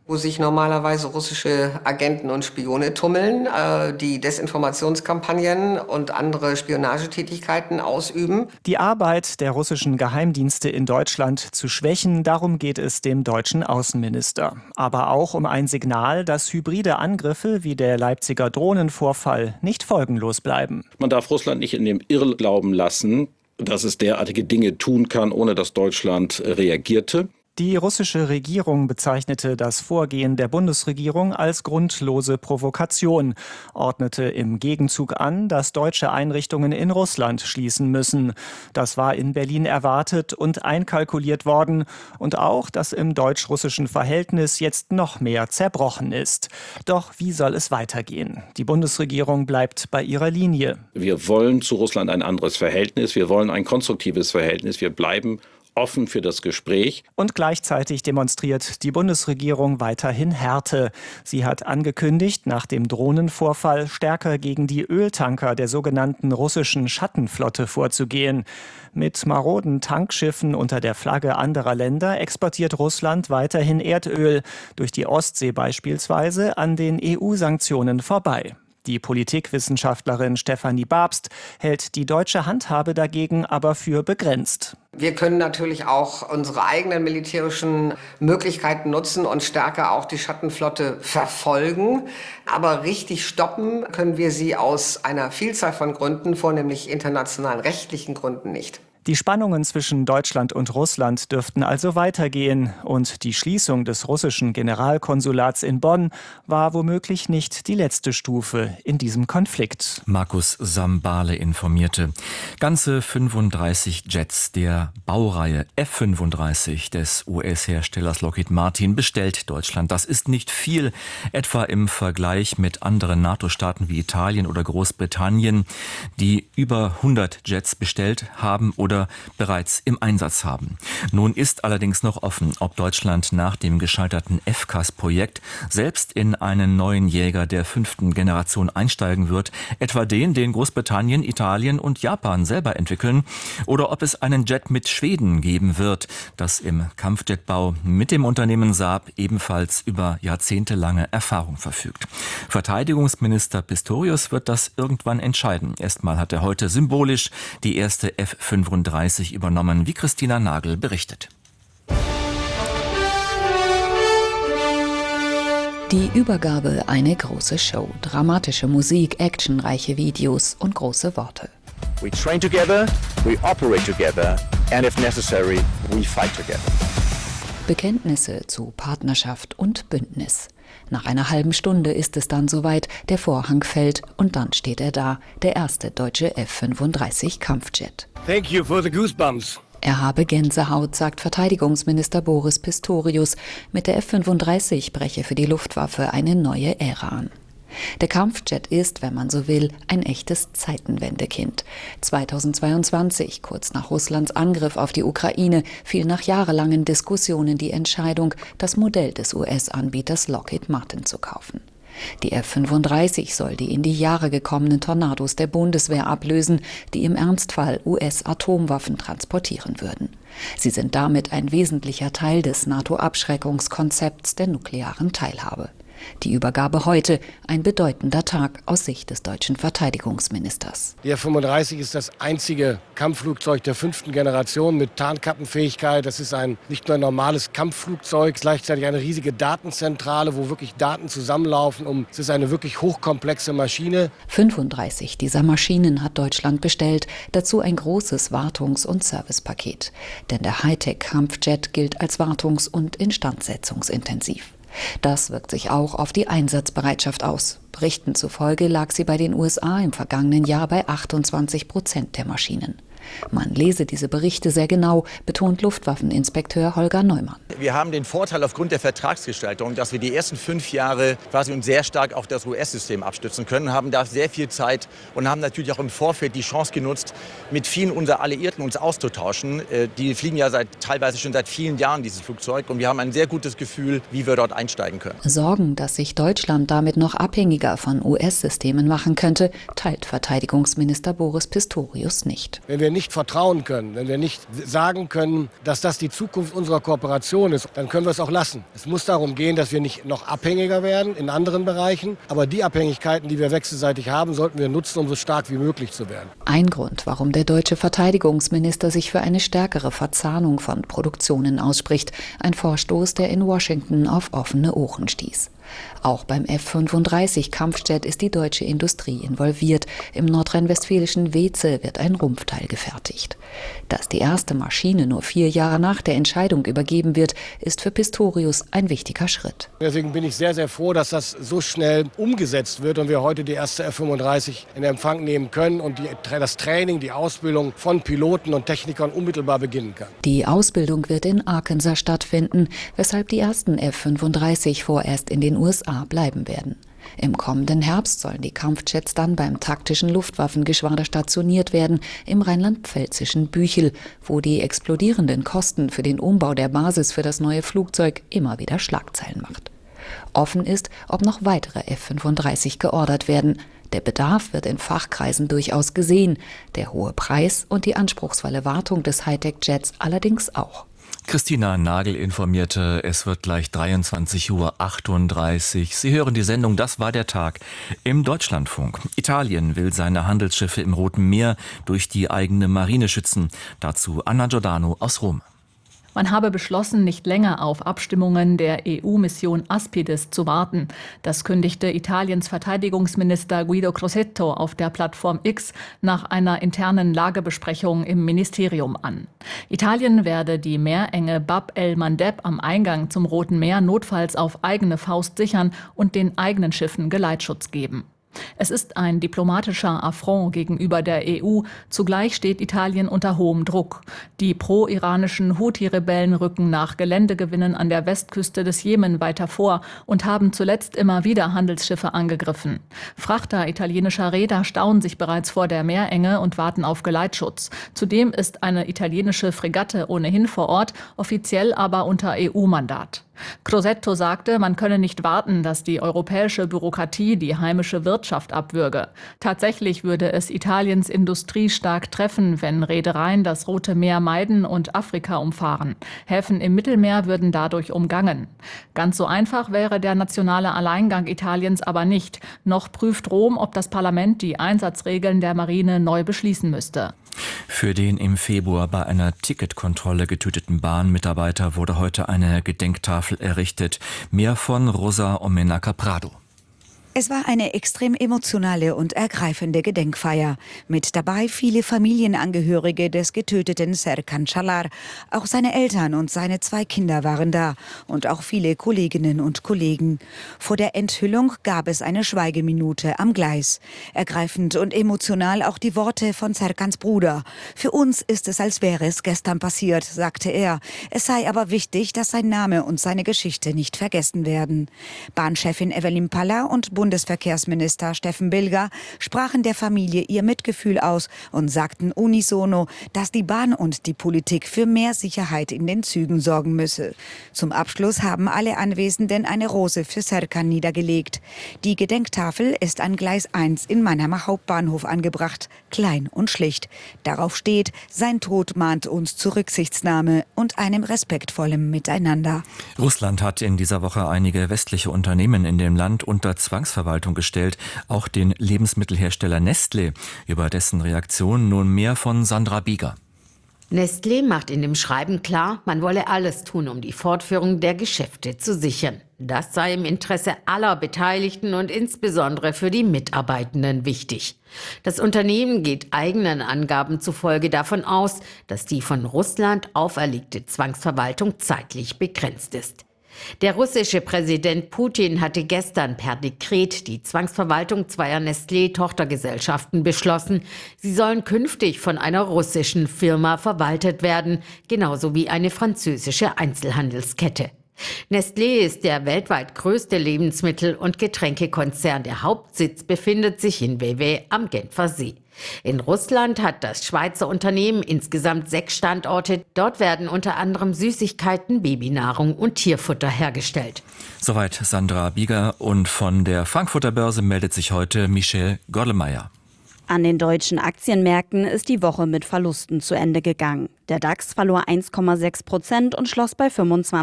wo sich normalerweise russische Agenten und Spione tummeln, äh, die Desinformationskampagnen und andere Spionagetätigkeiten ausüben. Die Arbeit der russischen Geheimdienste in Deutschland zu schwächen, darum geht es dem deutschen Außenminister. Aber auch um ein Signal, dass hybride Angriffe wie der Leipziger Drohnenvorfall nicht folgenlos bleiben. Man darf Russland nicht in dem Irrglauben lassen, dass es derartige Dinge tun kann, ohne dass Deutschland reagierte. Die russische Regierung bezeichnete das Vorgehen der Bundesregierung als grundlose Provokation, ordnete im Gegenzug an, dass deutsche Einrichtungen in Russland schließen müssen. Das war in Berlin erwartet und einkalkuliert worden. Und auch, dass im deutsch-russischen Verhältnis jetzt noch mehr zerbrochen ist. Doch wie soll es weitergehen? Die Bundesregierung bleibt bei ihrer Linie. Wir wollen zu Russland ein anderes Verhältnis. Wir wollen ein konstruktives Verhältnis. Wir bleiben offen für das Gespräch. Und gleichzeitig demonstriert die Bundesregierung weiterhin Härte. Sie hat angekündigt, nach dem Drohnenvorfall stärker gegen die Öltanker der sogenannten russischen Schattenflotte vorzugehen. Mit maroden Tankschiffen unter der Flagge anderer Länder exportiert Russland weiterhin Erdöl, durch die Ostsee beispielsweise, an den E U-Sanktionen vorbei. Die Politikwissenschaftlerin Stefanie Babst hält die deutsche Handhabe dagegen aber für begrenzt. Wir können natürlich auch unsere eigenen militärischen Möglichkeiten nutzen und stärker auch die Schattenflotte verfolgen. Aber richtig stoppen können wir sie aus einer Vielzahl von Gründen, vornehmlich internationalen rechtlichen Gründen, nicht. Die Spannungen zwischen Deutschland und Russland dürften also weitergehen. Und die Schließung des russischen Generalkonsulats in Bonn war womöglich nicht die letzte Stufe in diesem Konflikt. Markus Sambale informierte. Ganze fünfunddreißig Jets der Baureihe F fünfunddreißig des U S-Herstellers Lockheed Martin bestellt Deutschland. Das ist nicht viel, etwa im Vergleich mit anderen NATO-Staaten wie Italien oder Großbritannien, die über hundert Jets bestellt haben oder oder bereits im Einsatz haben. Nun ist allerdings noch offen, ob Deutschland nach dem gescheiterten F C A S-Projekt selbst in einen neuen Jäger der fünften Generation einsteigen wird, etwa den, den Großbritannien, Italien und Japan selber entwickeln, oder ob es einen Jet mit Schweden geben wird, das im Kampfjetbau mit dem Unternehmen Saab ebenfalls über jahrzehntelange Erfahrung verfügt. Verteidigungsminister Pistorius wird das irgendwann entscheiden. Erstmal hat er heute symbolisch die erste F fünfunddreißig übernommen, wie Christina Nagel berichtet. Die Übergabe eine große Show, dramatische Musik, actionreiche Videos und große Worte. We train together, we operate together and if necessary, we fight together. Bekenntnisse zu Partnerschaft und Bündnis. Nach einer halben Stunde ist es dann soweit, der Vorhang fällt und dann steht er da, der erste deutsche F fünfunddreißig Kampfjet. Thank you for the goosebumps. Er habe Gänsehaut, sagt Verteidigungsminister Boris Pistorius. Mit der F fünfunddreißig breche für die Luftwaffe eine neue Ära an. Der Kampfjet ist, wenn man so will, ein echtes Zeitenwendekind. zweitausendzweiundzwanzig, kurz nach Russlands Angriff auf die Ukraine, fiel nach jahrelangen Diskussionen die Entscheidung, das Modell des U S-Anbieters Lockheed Martin zu kaufen. Die F fünfunddreißig soll die in die Jahre gekommenen Tornados der Bundeswehr ablösen, die im Ernstfall U S-Atomwaffen transportieren würden. Sie sind damit ein wesentlicher Teil des NATO-Abschreckungskonzepts der nuklearen Teilhabe. Die Übergabe heute, ein bedeutender Tag aus Sicht des deutschen Verteidigungsministers. Die F fünfunddreißig ist das einzige Kampfflugzeug der fünften Generation mit Tarnkappenfähigkeit. Das ist ein nicht nur ein normales Kampfflugzeug, gleichzeitig eine riesige Datenzentrale, wo wirklich Daten zusammenlaufen. Um, es ist eine wirklich hochkomplexe Maschine. fünfunddreißig dieser Maschinen hat Deutschland bestellt, dazu ein großes Wartungs- und Servicepaket. Denn der Hightech-Kampfjet gilt als wartungs- und instandsetzungsintensiv. Das wirkt sich auch auf die Einsatzbereitschaft aus. Berichten zufolge lag sie bei den U S A im vergangenen Jahr bei achtundzwanzig Prozent der Maschinen. Man lese diese Berichte sehr genau, betont Luftwaffeninspekteur Holger Neumann. Wir haben den Vorteil aufgrund der Vertragsgestaltung, dass wir die ersten fünf Jahre quasi uns sehr stark auf das U S-System abstützen können, haben da sehr viel Zeit und haben natürlich auch im Vorfeld die Chance genutzt, mit vielen unserer Alliierten uns auszutauschen. Die fliegen ja seit, teilweise schon seit vielen Jahren dieses Flugzeug und wir haben ein sehr gutes Gefühl, wie wir dort einsteigen können. Sorgen, dass sich Deutschland damit noch abhängiger von U S-Systemen machen könnte, teilt Verteidigungsminister Boris Pistorius nicht. Wenn wir wir nicht vertrauen können, wenn wir nicht sagen können, dass das die Zukunft unserer Kooperation ist, dann können wir es auch lassen. Es muss darum gehen, dass wir nicht noch abhängiger werden in anderen Bereichen, aber die Abhängigkeiten, die wir wechselseitig haben, sollten wir nutzen, um so stark wie möglich zu werden. Ein Grund, warum der deutsche Verteidigungsminister sich für eine stärkere Verzahnung von Produktionen ausspricht. Ein Vorstoß, der in Washington auf offene Ohren stieß. Auch beim F fünfunddreißig Kampfjet ist die deutsche Industrie involviert. Im nordrhein-westfälischen Weeze wird ein Rumpfteil gefertigt. Dass die erste Maschine nur vier Jahre nach der Entscheidung übergeben wird, ist für Pistorius ein wichtiger Schritt. Deswegen bin ich sehr, sehr froh, dass das so schnell umgesetzt wird und wir heute die erste F fünfunddreißig in Empfang nehmen können und die, das Training, die Ausbildung von Piloten und Technikern unmittelbar beginnen kann. Die Ausbildung wird in Arkansas stattfinden, weshalb die ersten F fünfunddreißig vorerst in den U S A bleiben werden. Im kommenden Herbst sollen die Kampfjets dann beim taktischen Luftwaffengeschwader stationiert werden, im rheinland-pfälzischen Büchel, wo die explodierenden Kosten für den Umbau der Basis für das neue Flugzeug immer wieder Schlagzeilen macht. Offen ist, ob noch weitere F fünfunddreißig geordert werden. Der Bedarf wird in Fachkreisen durchaus gesehen, der hohe Preis und die anspruchsvolle Wartung des Hightech-Jets allerdings auch. Christina Nagel informierte, es wird gleich dreiundzwanzig Uhr achtunddreißig. Sie hören die Sendung Das war der Tag im Deutschlandfunk. Italien will seine Handelsschiffe im Roten Meer durch die eigene Marine schützen. Dazu Anna Giordano aus Rom. Man habe beschlossen, nicht länger auf Abstimmungen der E U-Mission Aspides zu warten. Das kündigte Italiens Verteidigungsminister Guido Crosetto auf der Plattform X nach einer internen Lagebesprechung im Ministerium an. Italien werde die Meerenge Bab el-Mandeb am Eingang zum Roten Meer notfalls auf eigene Faust sichern und den eigenen Schiffen Geleitschutz geben. Es ist ein diplomatischer Affront gegenüber der E U. Zugleich steht Italien unter hohem Druck. Die pro-iranischen Houthi-Rebellen rücken nach Geländegewinnen an der Westküste des Jemen weiter vor und haben zuletzt immer wieder Handelsschiffe angegriffen. Frachter italienischer Reeder stauen sich bereits vor der Meerenge und warten auf Geleitschutz. Zudem ist eine italienische Fregatte ohnehin vor Ort, offiziell aber unter E U-Mandat. Crosetto sagte, man könne nicht warten, dass die europäische Bürokratie die heimische Wirtschaft abwürge. Tatsächlich würde es Italiens Industrie stark treffen, wenn Reedereien das Rote Meer meiden und Afrika umfahren. Häfen im Mittelmeer würden dadurch umgangen. Ganz so einfach wäre der nationale Alleingang Italiens aber nicht. Noch prüft Rom, ob das Parlament die Einsatzregeln der Marine neu beschließen müsste. Für den im Februar bei einer Ticketkontrolle getöteten Bahnmitarbeiter wurde heute eine Gedenktafel errichtet. Mehr von Rosa Omenaca Prado. Es war eine extrem emotionale und ergreifende Gedenkfeier. Mit dabei viele Familienangehörige des getöteten Serkan Çalar. Auch seine Eltern und seine zwei Kinder waren da. Und auch viele Kolleginnen und Kollegen. Vor der Enthüllung gab es eine Schweigeminute am Gleis. Ergreifend und emotional auch die Worte von Serkans Bruder. Für uns ist es, als wäre es gestern passiert, sagte er. Es sei aber wichtig, dass sein Name und seine Geschichte nicht vergessen werden. Bahnchefin Evelyn Palla und Bundesverkehrsminister Steffen Bilger sprachen der Familie ihr Mitgefühl aus und sagten unisono, dass die Bahn und die Politik für mehr Sicherheit in den Zügen sorgen müsse. Zum Abschluss haben alle Anwesenden eine Rose für Serkan niedergelegt. Die Gedenktafel ist an Gleis eins in Mannheimer Hauptbahnhof angebracht, klein und schlicht. Darauf steht, sein Tod mahnt uns zu Rücksichtnahme und einem respektvollen Miteinander. Russland hat in dieser Woche einige westliche Unternehmen in dem Land unter Zwangsverwaltung gestellt, auch den Lebensmittelhersteller Nestlé. Über dessen Reaktion nun mehr von Sandra Bieger. Nestlé macht in dem Schreiben klar, man wolle alles tun, um die Fortführung der Geschäfte zu sichern. Das sei im Interesse aller Beteiligten und insbesondere für die Mitarbeitenden wichtig. Das Unternehmen geht eigenen Angaben zufolge davon aus, dass die von Russland auferlegte Zwangsverwaltung zeitlich begrenzt ist. Der russische Präsident Putin hatte gestern per Dekret die Zwangsverwaltung zweier Nestlé-Tochtergesellschaften beschlossen. Sie sollen künftig von einer russischen Firma verwaltet werden, genauso wie eine französische Einzelhandelskette. Nestlé ist der weltweit größte Lebensmittel- und Getränkekonzern. Der Hauptsitz befindet sich in Vevey am Genfer See. In Russland hat das Schweizer Unternehmen insgesamt sechs Standorte. Dort werden unter anderem Süßigkeiten, Babynahrung und Tierfutter hergestellt. Soweit Sandra Bieger, und von der Frankfurter Börse meldet sich heute Michel Gorlemeyer. An den deutschen Aktienmärkten ist die Woche mit Verlusten zu Ende gegangen. Der DAX verlor eins Komma sechs Prozent und schloss bei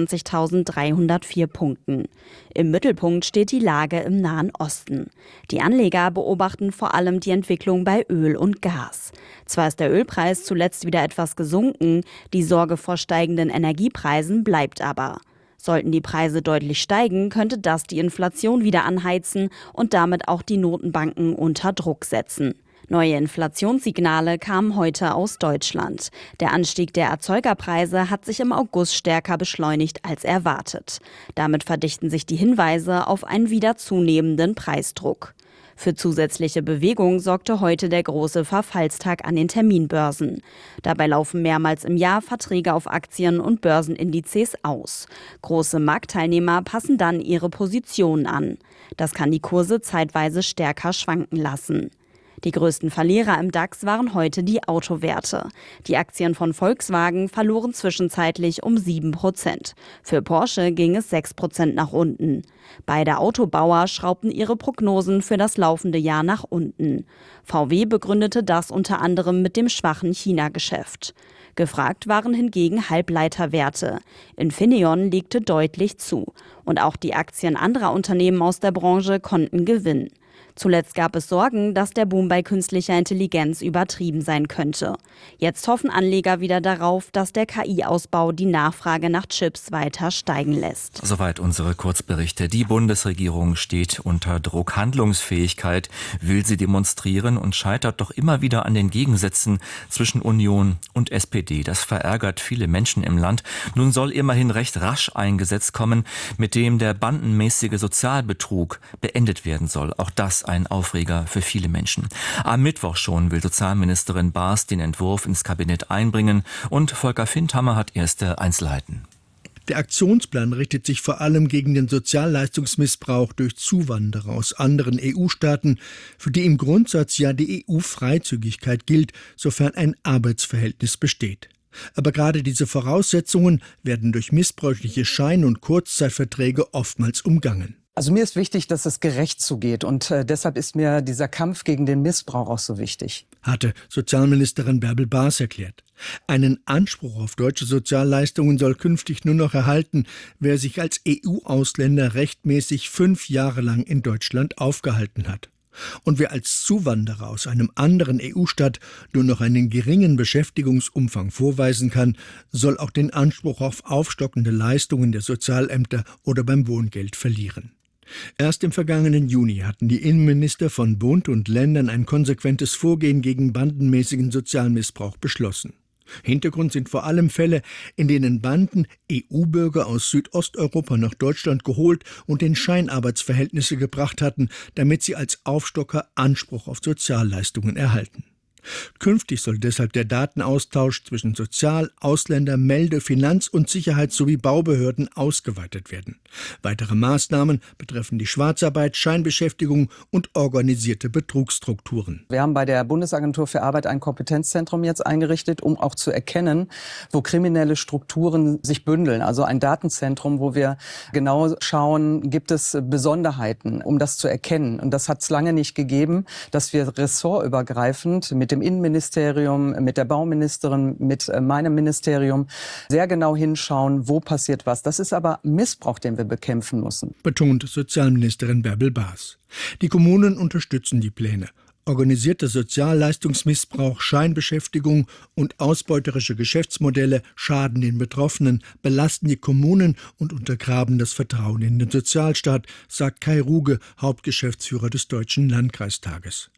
fünfundzwanzigtausenddreihundertvier Punkten. Im Mittelpunkt steht die Lage im Nahen Osten. Die Anleger beobachten vor allem die Entwicklung bei Öl und Gas. Zwar ist der Ölpreis zuletzt wieder etwas gesunken, die Sorge vor steigenden Energiepreisen bleibt aber. Sollten die Preise deutlich steigen, könnte das die Inflation wieder anheizen und damit auch die Notenbanken unter Druck setzen. Neue Inflationssignale kamen heute aus Deutschland. Der Anstieg der Erzeugerpreise hat sich im August stärker beschleunigt als erwartet. Damit verdichten sich die Hinweise auf einen wieder zunehmenden Preisdruck. Für zusätzliche Bewegung sorgte heute der große Verfallstag an den Terminbörsen. Dabei laufen mehrmals im Jahr Verträge auf Aktien und Börsenindizes aus. Große Marktteilnehmer passen dann ihre Positionen an. Das kann die Kurse zeitweise stärker schwanken lassen. Die größten Verlierer im DAX waren heute die Autowerte. Die Aktien von Volkswagen verloren zwischenzeitlich um sieben Prozent. Für Porsche ging es sechs Prozent nach unten. Beide Autobauer schraubten ihre Prognosen für das laufende Jahr nach unten. V W begründete das unter anderem mit dem schwachen China-Geschäft. Gefragt waren hingegen Halbleiterwerte. Infineon legte deutlich zu. Und auch die Aktien anderer Unternehmen aus der Branche konnten gewinnen. Zuletzt gab es Sorgen, dass der Boom bei künstlicher Intelligenz übertrieben sein könnte. Jetzt hoffen Anleger wieder darauf, dass der K I-Ausbau die Nachfrage nach Chips weiter steigen lässt. Soweit unsere Kurzberichte. Die Bundesregierung steht unter Druck. Handlungsfähigkeit will sie demonstrieren und scheitert doch immer wieder an den Gegensätzen zwischen Union und S P D. Das verärgert viele Menschen im Land. Nun soll immerhin recht rasch ein Gesetz kommen, mit dem der bandenmäßige Sozialbetrug beendet werden soll. Auch das ein Aufreger für viele Menschen. Am Mittwoch schon will Sozialministerin Baas den Entwurf ins Kabinett einbringen und Volker Findhammer hat erste Einzelheiten. Der Aktionsplan richtet sich vor allem gegen den Sozialleistungsmissbrauch durch Zuwanderer aus anderen E U-Staaten, für die im Grundsatz ja die E U-Freizügigkeit gilt, sofern ein Arbeitsverhältnis besteht. Aber gerade diese Voraussetzungen werden durch missbräuchliche Schein- und Kurzzeitverträge oftmals umgangen. Also mir ist wichtig, dass es gerecht zugeht und äh, deshalb ist mir dieser Kampf gegen den Missbrauch auch so wichtig. Hatte Sozialministerin Bärbel Baas erklärt. Einen Anspruch auf deutsche Sozialleistungen soll künftig nur noch erhalten, wer sich als E U-Ausländer rechtmäßig fünf Jahre lang in Deutschland aufgehalten hat. Und wer als Zuwanderer aus einem anderen E U-Staat nur noch einen geringen Beschäftigungsumfang vorweisen kann, soll auch den Anspruch auf aufstockende Leistungen der Sozialämter oder beim Wohngeld verlieren. Erst im vergangenen Juni hatten die Innenminister von Bund und Ländern ein konsequentes Vorgehen gegen bandenmäßigen Sozialmissbrauch beschlossen. Hintergrund sind vor allem Fälle, in denen Banden E U-Bürger aus Südosteuropa nach Deutschland geholt und in Scheinarbeitsverhältnisse gebracht hatten, damit sie als Aufstocker Anspruch auf Sozialleistungen erhalten. Künftig soll deshalb der Datenaustausch zwischen Sozial-, Ausländer-, Melde-, Finanz- und Sicherheits- sowie Baubehörden ausgeweitet werden. Weitere Maßnahmen betreffen die Schwarzarbeit, Scheinbeschäftigung und organisierte Betrugsstrukturen. Wir haben bei der Bundesagentur für Arbeit ein Kompetenzzentrum jetzt eingerichtet, um auch zu erkennen, wo kriminelle Strukturen sich bündeln. Also ein Datenzentrum, wo wir genau schauen, gibt es Besonderheiten, um das zu erkennen. Und das hat es lange nicht gegeben, dass wir ressortübergreifend mit dem Innenministerium, mit der Bauministerin, mit meinem Ministerium sehr genau hinschauen, wo passiert was. Das ist aber Missbrauch, den wir bekämpfen müssen. Betont Sozialministerin Bärbel Baas. Die Kommunen unterstützen die Pläne. Organisierter Sozialleistungsmissbrauch, Scheinbeschäftigung und ausbeuterische Geschäftsmodelle schaden den Betroffenen, belasten die Kommunen und untergraben das Vertrauen in den Sozialstaat, sagt Kai Ruge, Hauptgeschäftsführer des Deutschen Landkreistages.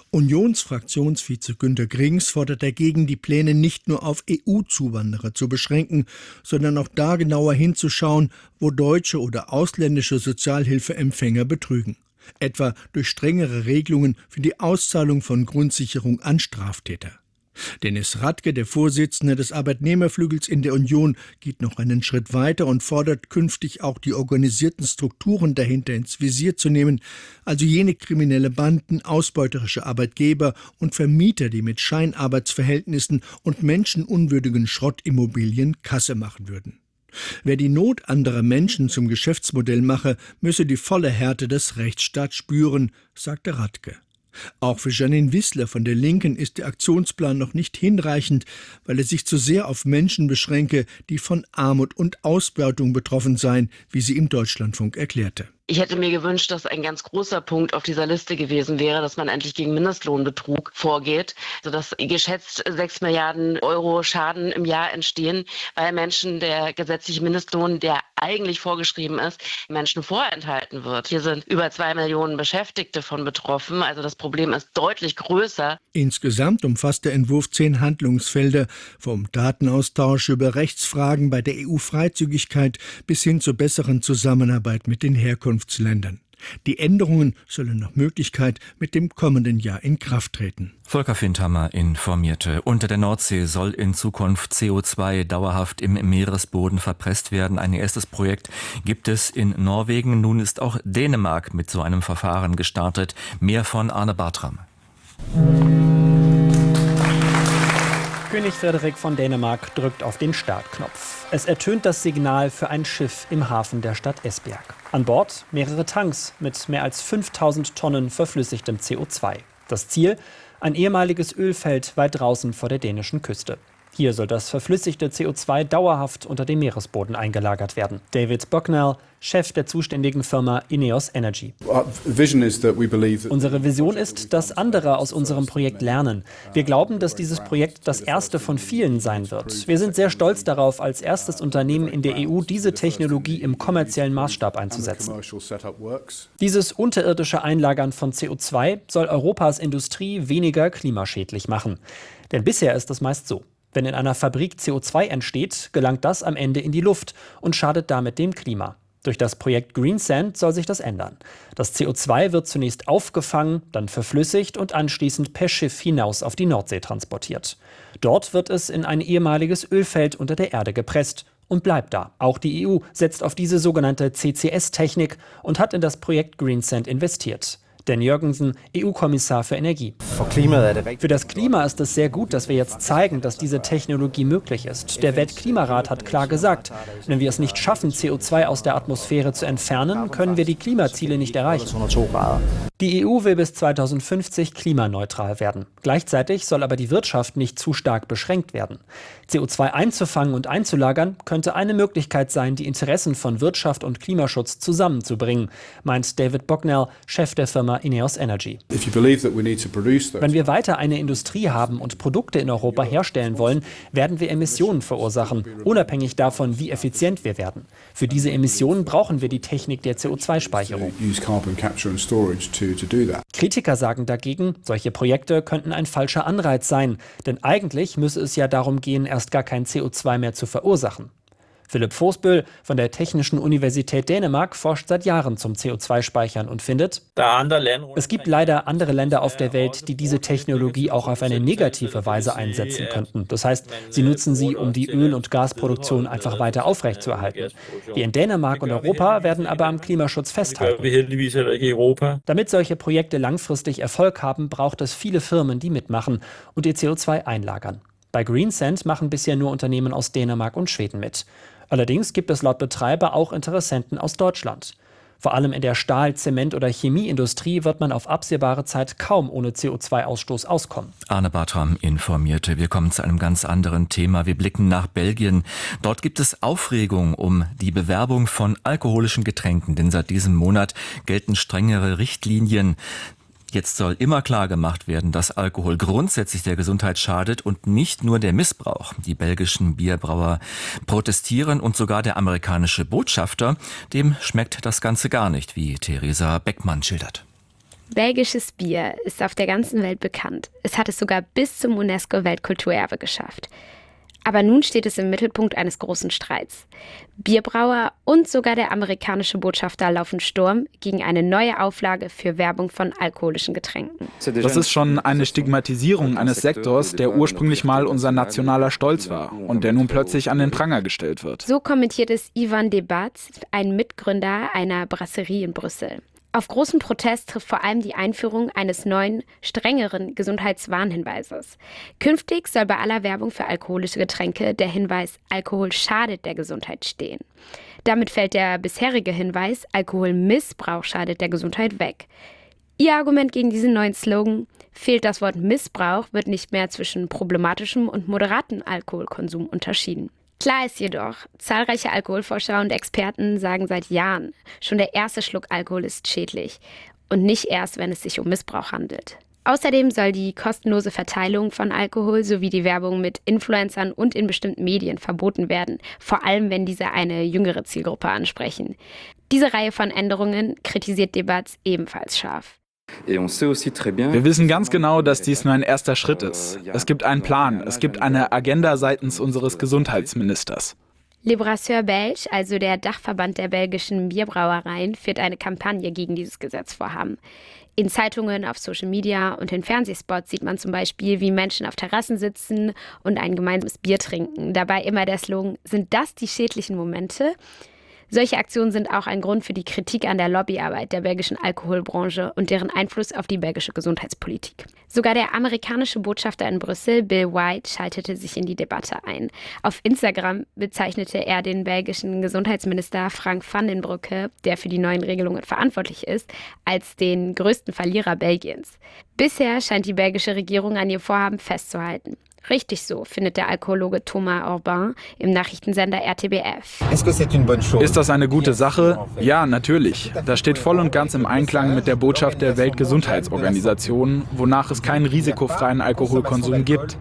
Unionsfraktionsvize Günter Grings fordert dagegen, die Pläne nicht nur auf E U-Zuwanderer zu beschränken, sondern auch da genauer hinzuschauen, wo deutsche oder ausländische Sozialhilfeempfänger betrügen. Etwa durch strengere Regelungen für die Auszahlung von Grundsicherung an Straftäter. Dennis Radke, der Vorsitzende des Arbeitnehmerflügels in der Union, geht noch einen Schritt weiter und fordert künftig auch die organisierten Strukturen dahinter ins Visier zu nehmen, also jene kriminelle Banden, ausbeuterische Arbeitgeber und Vermieter, die mit Scheinarbeitsverhältnissen und menschenunwürdigen Schrottimmobilien Kasse machen würden. Wer die Not anderer Menschen zum Geschäftsmodell mache, müsse die volle Härte des Rechtsstaats spüren, sagte Radke. Auch für Janine Wissler von der Linken ist der Aktionsplan noch nicht hinreichend, weil er sich zu sehr auf Menschen beschränke, die von Armut und Ausbeutung betroffen seien, wie sie im Deutschlandfunk erklärte. Ich hätte mir gewünscht, dass ein ganz großer Punkt auf dieser Liste gewesen wäre, dass man endlich gegen Mindestlohnbetrug vorgeht, sodass geschätzt sechs Milliarden Euro Schaden im Jahr entstehen, weil Menschen der gesetzliche Mindestlohn, der eigentlich vorgeschrieben ist, Menschen vorenthalten wird. Hier sind über zwei Millionen Beschäftigte von betroffen, also das Problem ist deutlich größer. Insgesamt umfasst der Entwurf zehn Handlungsfelder, vom Datenaustausch über Rechtsfragen bei der E U-Freizügigkeit bis hin zur besseren Zusammenarbeit mit den Herkunftsländern. Die Änderungen sollen nach Möglichkeit mit dem kommenden Jahr in Kraft treten. Volker Findhammer informierte. Unter der Nordsee soll in Zukunft C O zwei dauerhaft im Meeresboden verpresst werden. Ein erstes Projekt gibt es in Norwegen. Nun ist auch Dänemark mit so einem Verfahren gestartet. Mehr von Arne Bartram. König Frederik von Dänemark drückt auf den Startknopf. Es ertönt das Signal für ein Schiff im Hafen der Stadt Esbjerg. An Bord mehrere Tanks mit mehr als fünftausend Tonnen verflüssigtem C O zwei. Das Ziel? Ein ehemaliges Ölfeld weit draußen vor der dänischen Küste. Hier soll das verflüssigte C O zwei dauerhaft unter dem Meeresboden eingelagert werden. David Bucknell, Chef der zuständigen Firma Ineos Energy. Unsere Vision ist, dass andere aus unserem Projekt lernen. Wir glauben, dass dieses Projekt das erste von vielen sein wird. Wir sind sehr stolz darauf, als erstes Unternehmen in der E U diese Technologie im kommerziellen Maßstab einzusetzen. Dieses unterirdische Einlagern von C O zwei soll Europas Industrie weniger klimaschädlich machen. Denn bisher ist es meist so. Wenn in einer Fabrik C O zwei entsteht, gelangt das am Ende in die Luft und schadet damit dem Klima. Durch das Projekt Greensand soll sich das ändern. Das C O zwei wird zunächst aufgefangen, dann verflüssigt und anschließend per Schiff hinaus auf die Nordsee transportiert. Dort wird es in ein ehemaliges Ölfeld unter der Erde gepresst und bleibt da. Auch die E U setzt auf diese sogenannte C C S-Technik und hat in das Projekt Greensand investiert. Dan Jørgensen, E U-Kommissar für Energie. Für das Klima ist es sehr gut, dass wir jetzt zeigen, dass diese Technologie möglich ist. Der Weltklimarat hat klar gesagt, wenn wir es nicht schaffen, C O zwei aus der Atmosphäre zu entfernen, können wir die Klimaziele nicht erreichen. Die E U will bis zweitausendfünfzig klimaneutral werden. Gleichzeitig soll aber die Wirtschaft nicht zu stark beschränkt werden. C O zwei einzufangen und einzulagern könnte eine Möglichkeit sein, die Interessen von Wirtschaft und Klimaschutz zusammenzubringen, meint David Bucknell, Chef der Firma Ineos Energy. Wenn wir weiter eine Industrie haben und Produkte in Europa herstellen wollen, werden wir Emissionen verursachen, unabhängig davon, wie effizient wir werden. Für diese Emissionen brauchen wir die Technik der C O zwei Speicherung. Kritiker sagen dagegen, solche Projekte könnten ein falscher Anreiz sein, denn eigentlich müsse es ja darum gehen, erst gar kein C O zwei mehr zu verursachen. Philipp Vosbøl von der Technischen Universität Dänemark forscht seit Jahren zum C O zwei Speichern und findet, es gibt leider andere Länder auf der Welt, die diese Technologie auch auf eine negative Weise einsetzen könnten. Das heißt, sie nutzen sie, um die Öl- und Gasproduktion einfach weiter aufrechtzuerhalten. Wir in Dänemark und Europa werden aber am Klimaschutz festhalten. Damit solche Projekte langfristig Erfolg haben, braucht es viele Firmen, die mitmachen und ihr C O zwei einlagern. Bei Greensand machen bisher nur Unternehmen aus Dänemark und Schweden mit. Allerdings gibt es laut Betreiber auch Interessenten aus Deutschland. Vor allem in der Stahl-, Zement- oder Chemieindustrie wird man auf absehbare Zeit kaum ohne C O zwei Ausstoß auskommen. Arne Bartram informierte. Wir kommen zu einem ganz anderen Thema. Wir blicken nach Belgien. Dort gibt es Aufregung um die Bewerbung von alkoholischen Getränken, denn seit diesem Monat gelten strengere Richtlinien. Jetzt soll immer klar gemacht werden, dass Alkohol grundsätzlich der Gesundheit schadet und nicht nur der Missbrauch. Die belgischen Bierbrauer protestieren und sogar der amerikanische Botschafter, dem schmeckt das Ganze gar nicht, wie Theresa Beckmann schildert. Belgisches Bier ist auf der ganzen Welt bekannt. Es hat es sogar bis zum UNESCO-Weltkulturerbe geschafft. Aber nun steht es im Mittelpunkt eines großen Streits. Bierbrauer und sogar der amerikanische Botschafter laufen Sturm gegen eine neue Auflage für Werbung von alkoholischen Getränken. Das ist schon eine Stigmatisierung eines Sektors, der ursprünglich mal unser nationaler Stolz war und der nun plötzlich an den Pranger gestellt wird. So kommentiert es Ivan Debatz, ein Mitgründer einer Brasserie in Brüssel. Auf großen Protest trifft vor allem die Einführung eines neuen, strengeren Gesundheitswarnhinweises. Künftig soll bei aller Werbung für alkoholische Getränke der Hinweis „Alkohol schadet der Gesundheit" stehen. Damit fällt der bisherige Hinweis „Alkoholmissbrauch schadet der Gesundheit" weg. Ihr Argument gegen diesen neuen Slogan: Fehlt das Wort Missbrauch, wird nicht mehr zwischen problematischem und moderatem Alkoholkonsum unterschieden. Klar ist jedoch, zahlreiche Alkoholforscher und Experten sagen seit Jahren, schon der erste Schluck Alkohol ist schädlich und nicht erst, wenn es sich um Missbrauch handelt. Außerdem soll die kostenlose Verteilung von Alkohol sowie die Werbung mit Influencern und in bestimmten Medien verboten werden, vor allem wenn diese eine jüngere Zielgruppe ansprechen. Diese Reihe von Änderungen kritisiert Debatz ebenfalls scharf. Wir wissen ganz genau, dass dies nur ein erster Schritt ist. Es gibt einen Plan, es gibt eine Agenda seitens unseres Gesundheitsministers. Le Brasseur Belge, also der Dachverband der belgischen Bierbrauereien, führt eine Kampagne gegen dieses Gesetzvorhaben. In Zeitungen, auf Social Media und in Fernsehspots sieht man zum Beispiel, wie Menschen auf Terrassen sitzen und ein gemeinsames Bier trinken. Dabei immer der Slogan: Sind das die schädlichen Momente? Solche Aktionen sind auch ein Grund für die Kritik an der Lobbyarbeit der belgischen Alkoholbranche und deren Einfluss auf die belgische Gesundheitspolitik. Sogar der amerikanische Botschafter in Brüssel, Bill White, schaltete sich in die Debatte ein. Auf Instagram bezeichnete er den belgischen Gesundheitsminister Frank van den Broeke, der für die neuen Regelungen verantwortlich ist, als den größten Verlierer Belgiens. Bisher scheint die belgische Regierung an ihr Vorhaben festzuhalten. Richtig so, findet der Alkohologe Thomas Urbain im Nachrichtensender R T B F. Ist das eine gute Sache? Ja, natürlich. Das steht voll und ganz im Einklang mit der Botschaft der Weltgesundheitsorganisation, wonach es keinen risikofreien Alkoholkonsum gibt.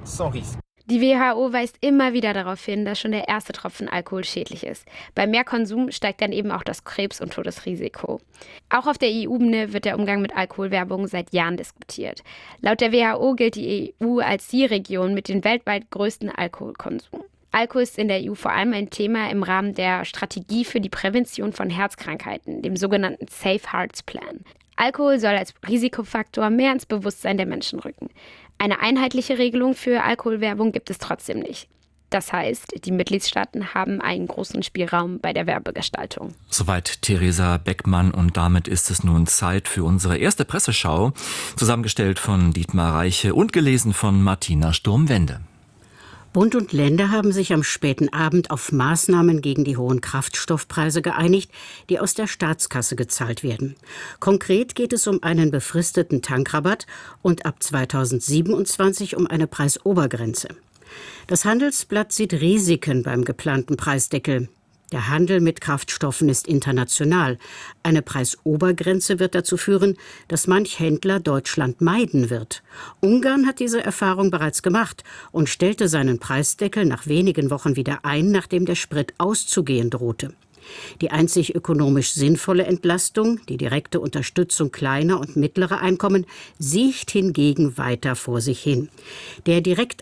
Die W H O weist immer wieder darauf hin, dass schon der erste Tropfen Alkohol schädlich ist. Bei mehr Konsum steigt dann eben auch das Krebs- und Todesrisiko. Auch auf der E U-Ebene wird der Umgang mit Alkoholwerbung seit Jahren diskutiert. Laut der W H O gilt die E U als die Region mit dem weltweit größten Alkoholkonsum. Alkohol ist in der E U vor allem ein Thema im Rahmen der Strategie für die Prävention von Herzkrankheiten, dem sogenannten Safe Hearts Plan. Alkohol soll als Risikofaktor mehr ins Bewusstsein der Menschen rücken. Eine einheitliche Regelung für Alkoholwerbung gibt es trotzdem nicht. Das heißt, die Mitgliedstaaten haben einen großen Spielraum bei der Werbegestaltung. Soweit Theresa Beckmann, und damit ist es nun Zeit für unsere erste Presseschau, zusammengestellt von Dietmar Reiche und gelesen von Martina Sturmwende. Bund und Länder haben sich am späten Abend auf Maßnahmen gegen die hohen Kraftstoffpreise geeinigt, die aus der Staatskasse gezahlt werden. Konkret geht es um einen befristeten Tankrabatt und ab zweitausendsiebenundzwanzig um eine Preisobergrenze. Das Handelsblatt sieht Risiken beim geplanten Preisdeckel. Der Handel mit Kraftstoffen ist international. Eine Preisobergrenze wird dazu führen, dass manch Händler Deutschland meiden wird. Ungarn hat diese Erfahrung bereits gemacht und stellte seinen Preisdeckel nach wenigen Wochen wieder ein, nachdem der Sprit auszugehen drohte. Die einzig ökonomisch sinnvolle Entlastung, die direkte Unterstützung kleiner und mittlerer Einkommen, siecht hingegen weiter vor sich hin. Der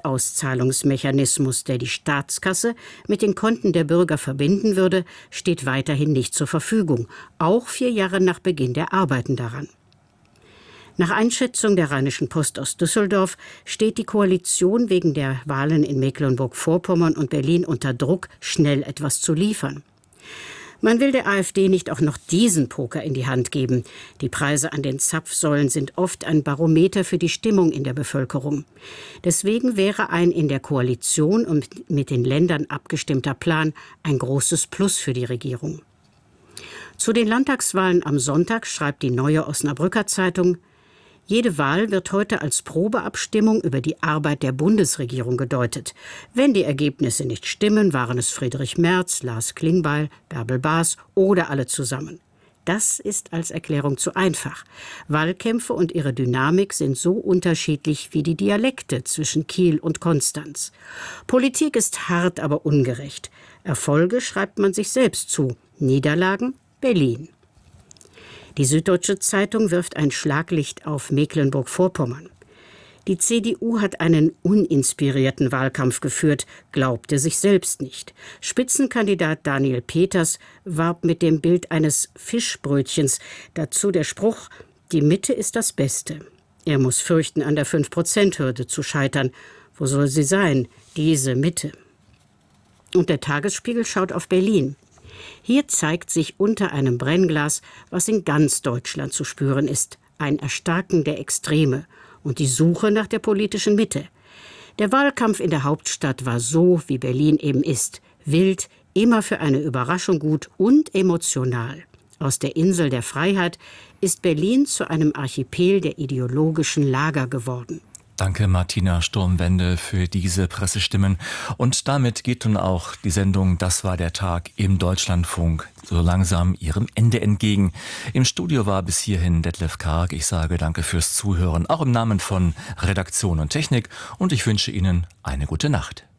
Direktauszahlungsmechanismus, der die Staatskasse mit den Konten der Bürger verbinden würde, steht weiterhin nicht zur Verfügung, auch vier Jahre nach Beginn der Arbeiten daran. Nach Einschätzung der Rheinischen Post aus Düsseldorf steht die Koalition wegen der Wahlen in Mecklenburg-Vorpommern und Berlin unter Druck, schnell etwas zu liefern. Man will der AfD nicht auch noch diesen Poker in die Hand geben. Die Preise an den Zapfsäulen sind oft ein Barometer für die Stimmung in der Bevölkerung. Deswegen wäre ein in der Koalition und mit den Ländern abgestimmter Plan ein großes Plus für die Regierung. Zu den Landtagswahlen am Sonntag schreibt die Neue Osnabrücker Zeitung: Jede Wahl wird heute als Probeabstimmung über die Arbeit der Bundesregierung gedeutet. Wenn die Ergebnisse nicht stimmen, waren es Friedrich Merz, Lars Klingbeil, Bärbel Baas oder alle zusammen. Das ist als Erklärung zu einfach. Wahlkämpfe und ihre Dynamik sind so unterschiedlich wie die Dialekte zwischen Kiel und Konstanz. Politik ist hart, aber ungerecht. Erfolge schreibt man sich selbst zu, Niederlagen Berlin. Die Süddeutsche Zeitung wirft ein Schlaglicht auf Mecklenburg-Vorpommern. Die C D U hat einen uninspirierten Wahlkampf geführt, glaubte sich selbst nicht. Spitzenkandidat Daniel Peters warb mit dem Bild eines Fischbrötchens. Dazu der Spruch: Die Mitte ist das Beste. Er muss fürchten, an der fünf Prozent Hürde zu scheitern. Wo soll sie sein, diese Mitte? Und der Tagesspiegel schaut auf Berlin. Hier zeigt sich unter einem Brennglas, was in ganz Deutschland zu spüren ist: ein Erstarken der Extreme und die Suche nach der politischen Mitte. Der Wahlkampf in der Hauptstadt war so, wie Berlin eben ist: wild, immer für eine Überraschung gut und emotional. Aus der Insel der Freiheit ist Berlin zu einem Archipel der ideologischen Lager geworden. Danke, Martina Sturmwende, für diese Pressestimmen. Und damit geht nun auch die Sendung Das war der Tag im Deutschlandfunk so langsam ihrem Ende entgegen. Im Studio war bis hierhin Detlef Karg. Ich sage danke fürs Zuhören, auch im Namen von Redaktion und Technik. Und ich wünsche Ihnen eine gute Nacht.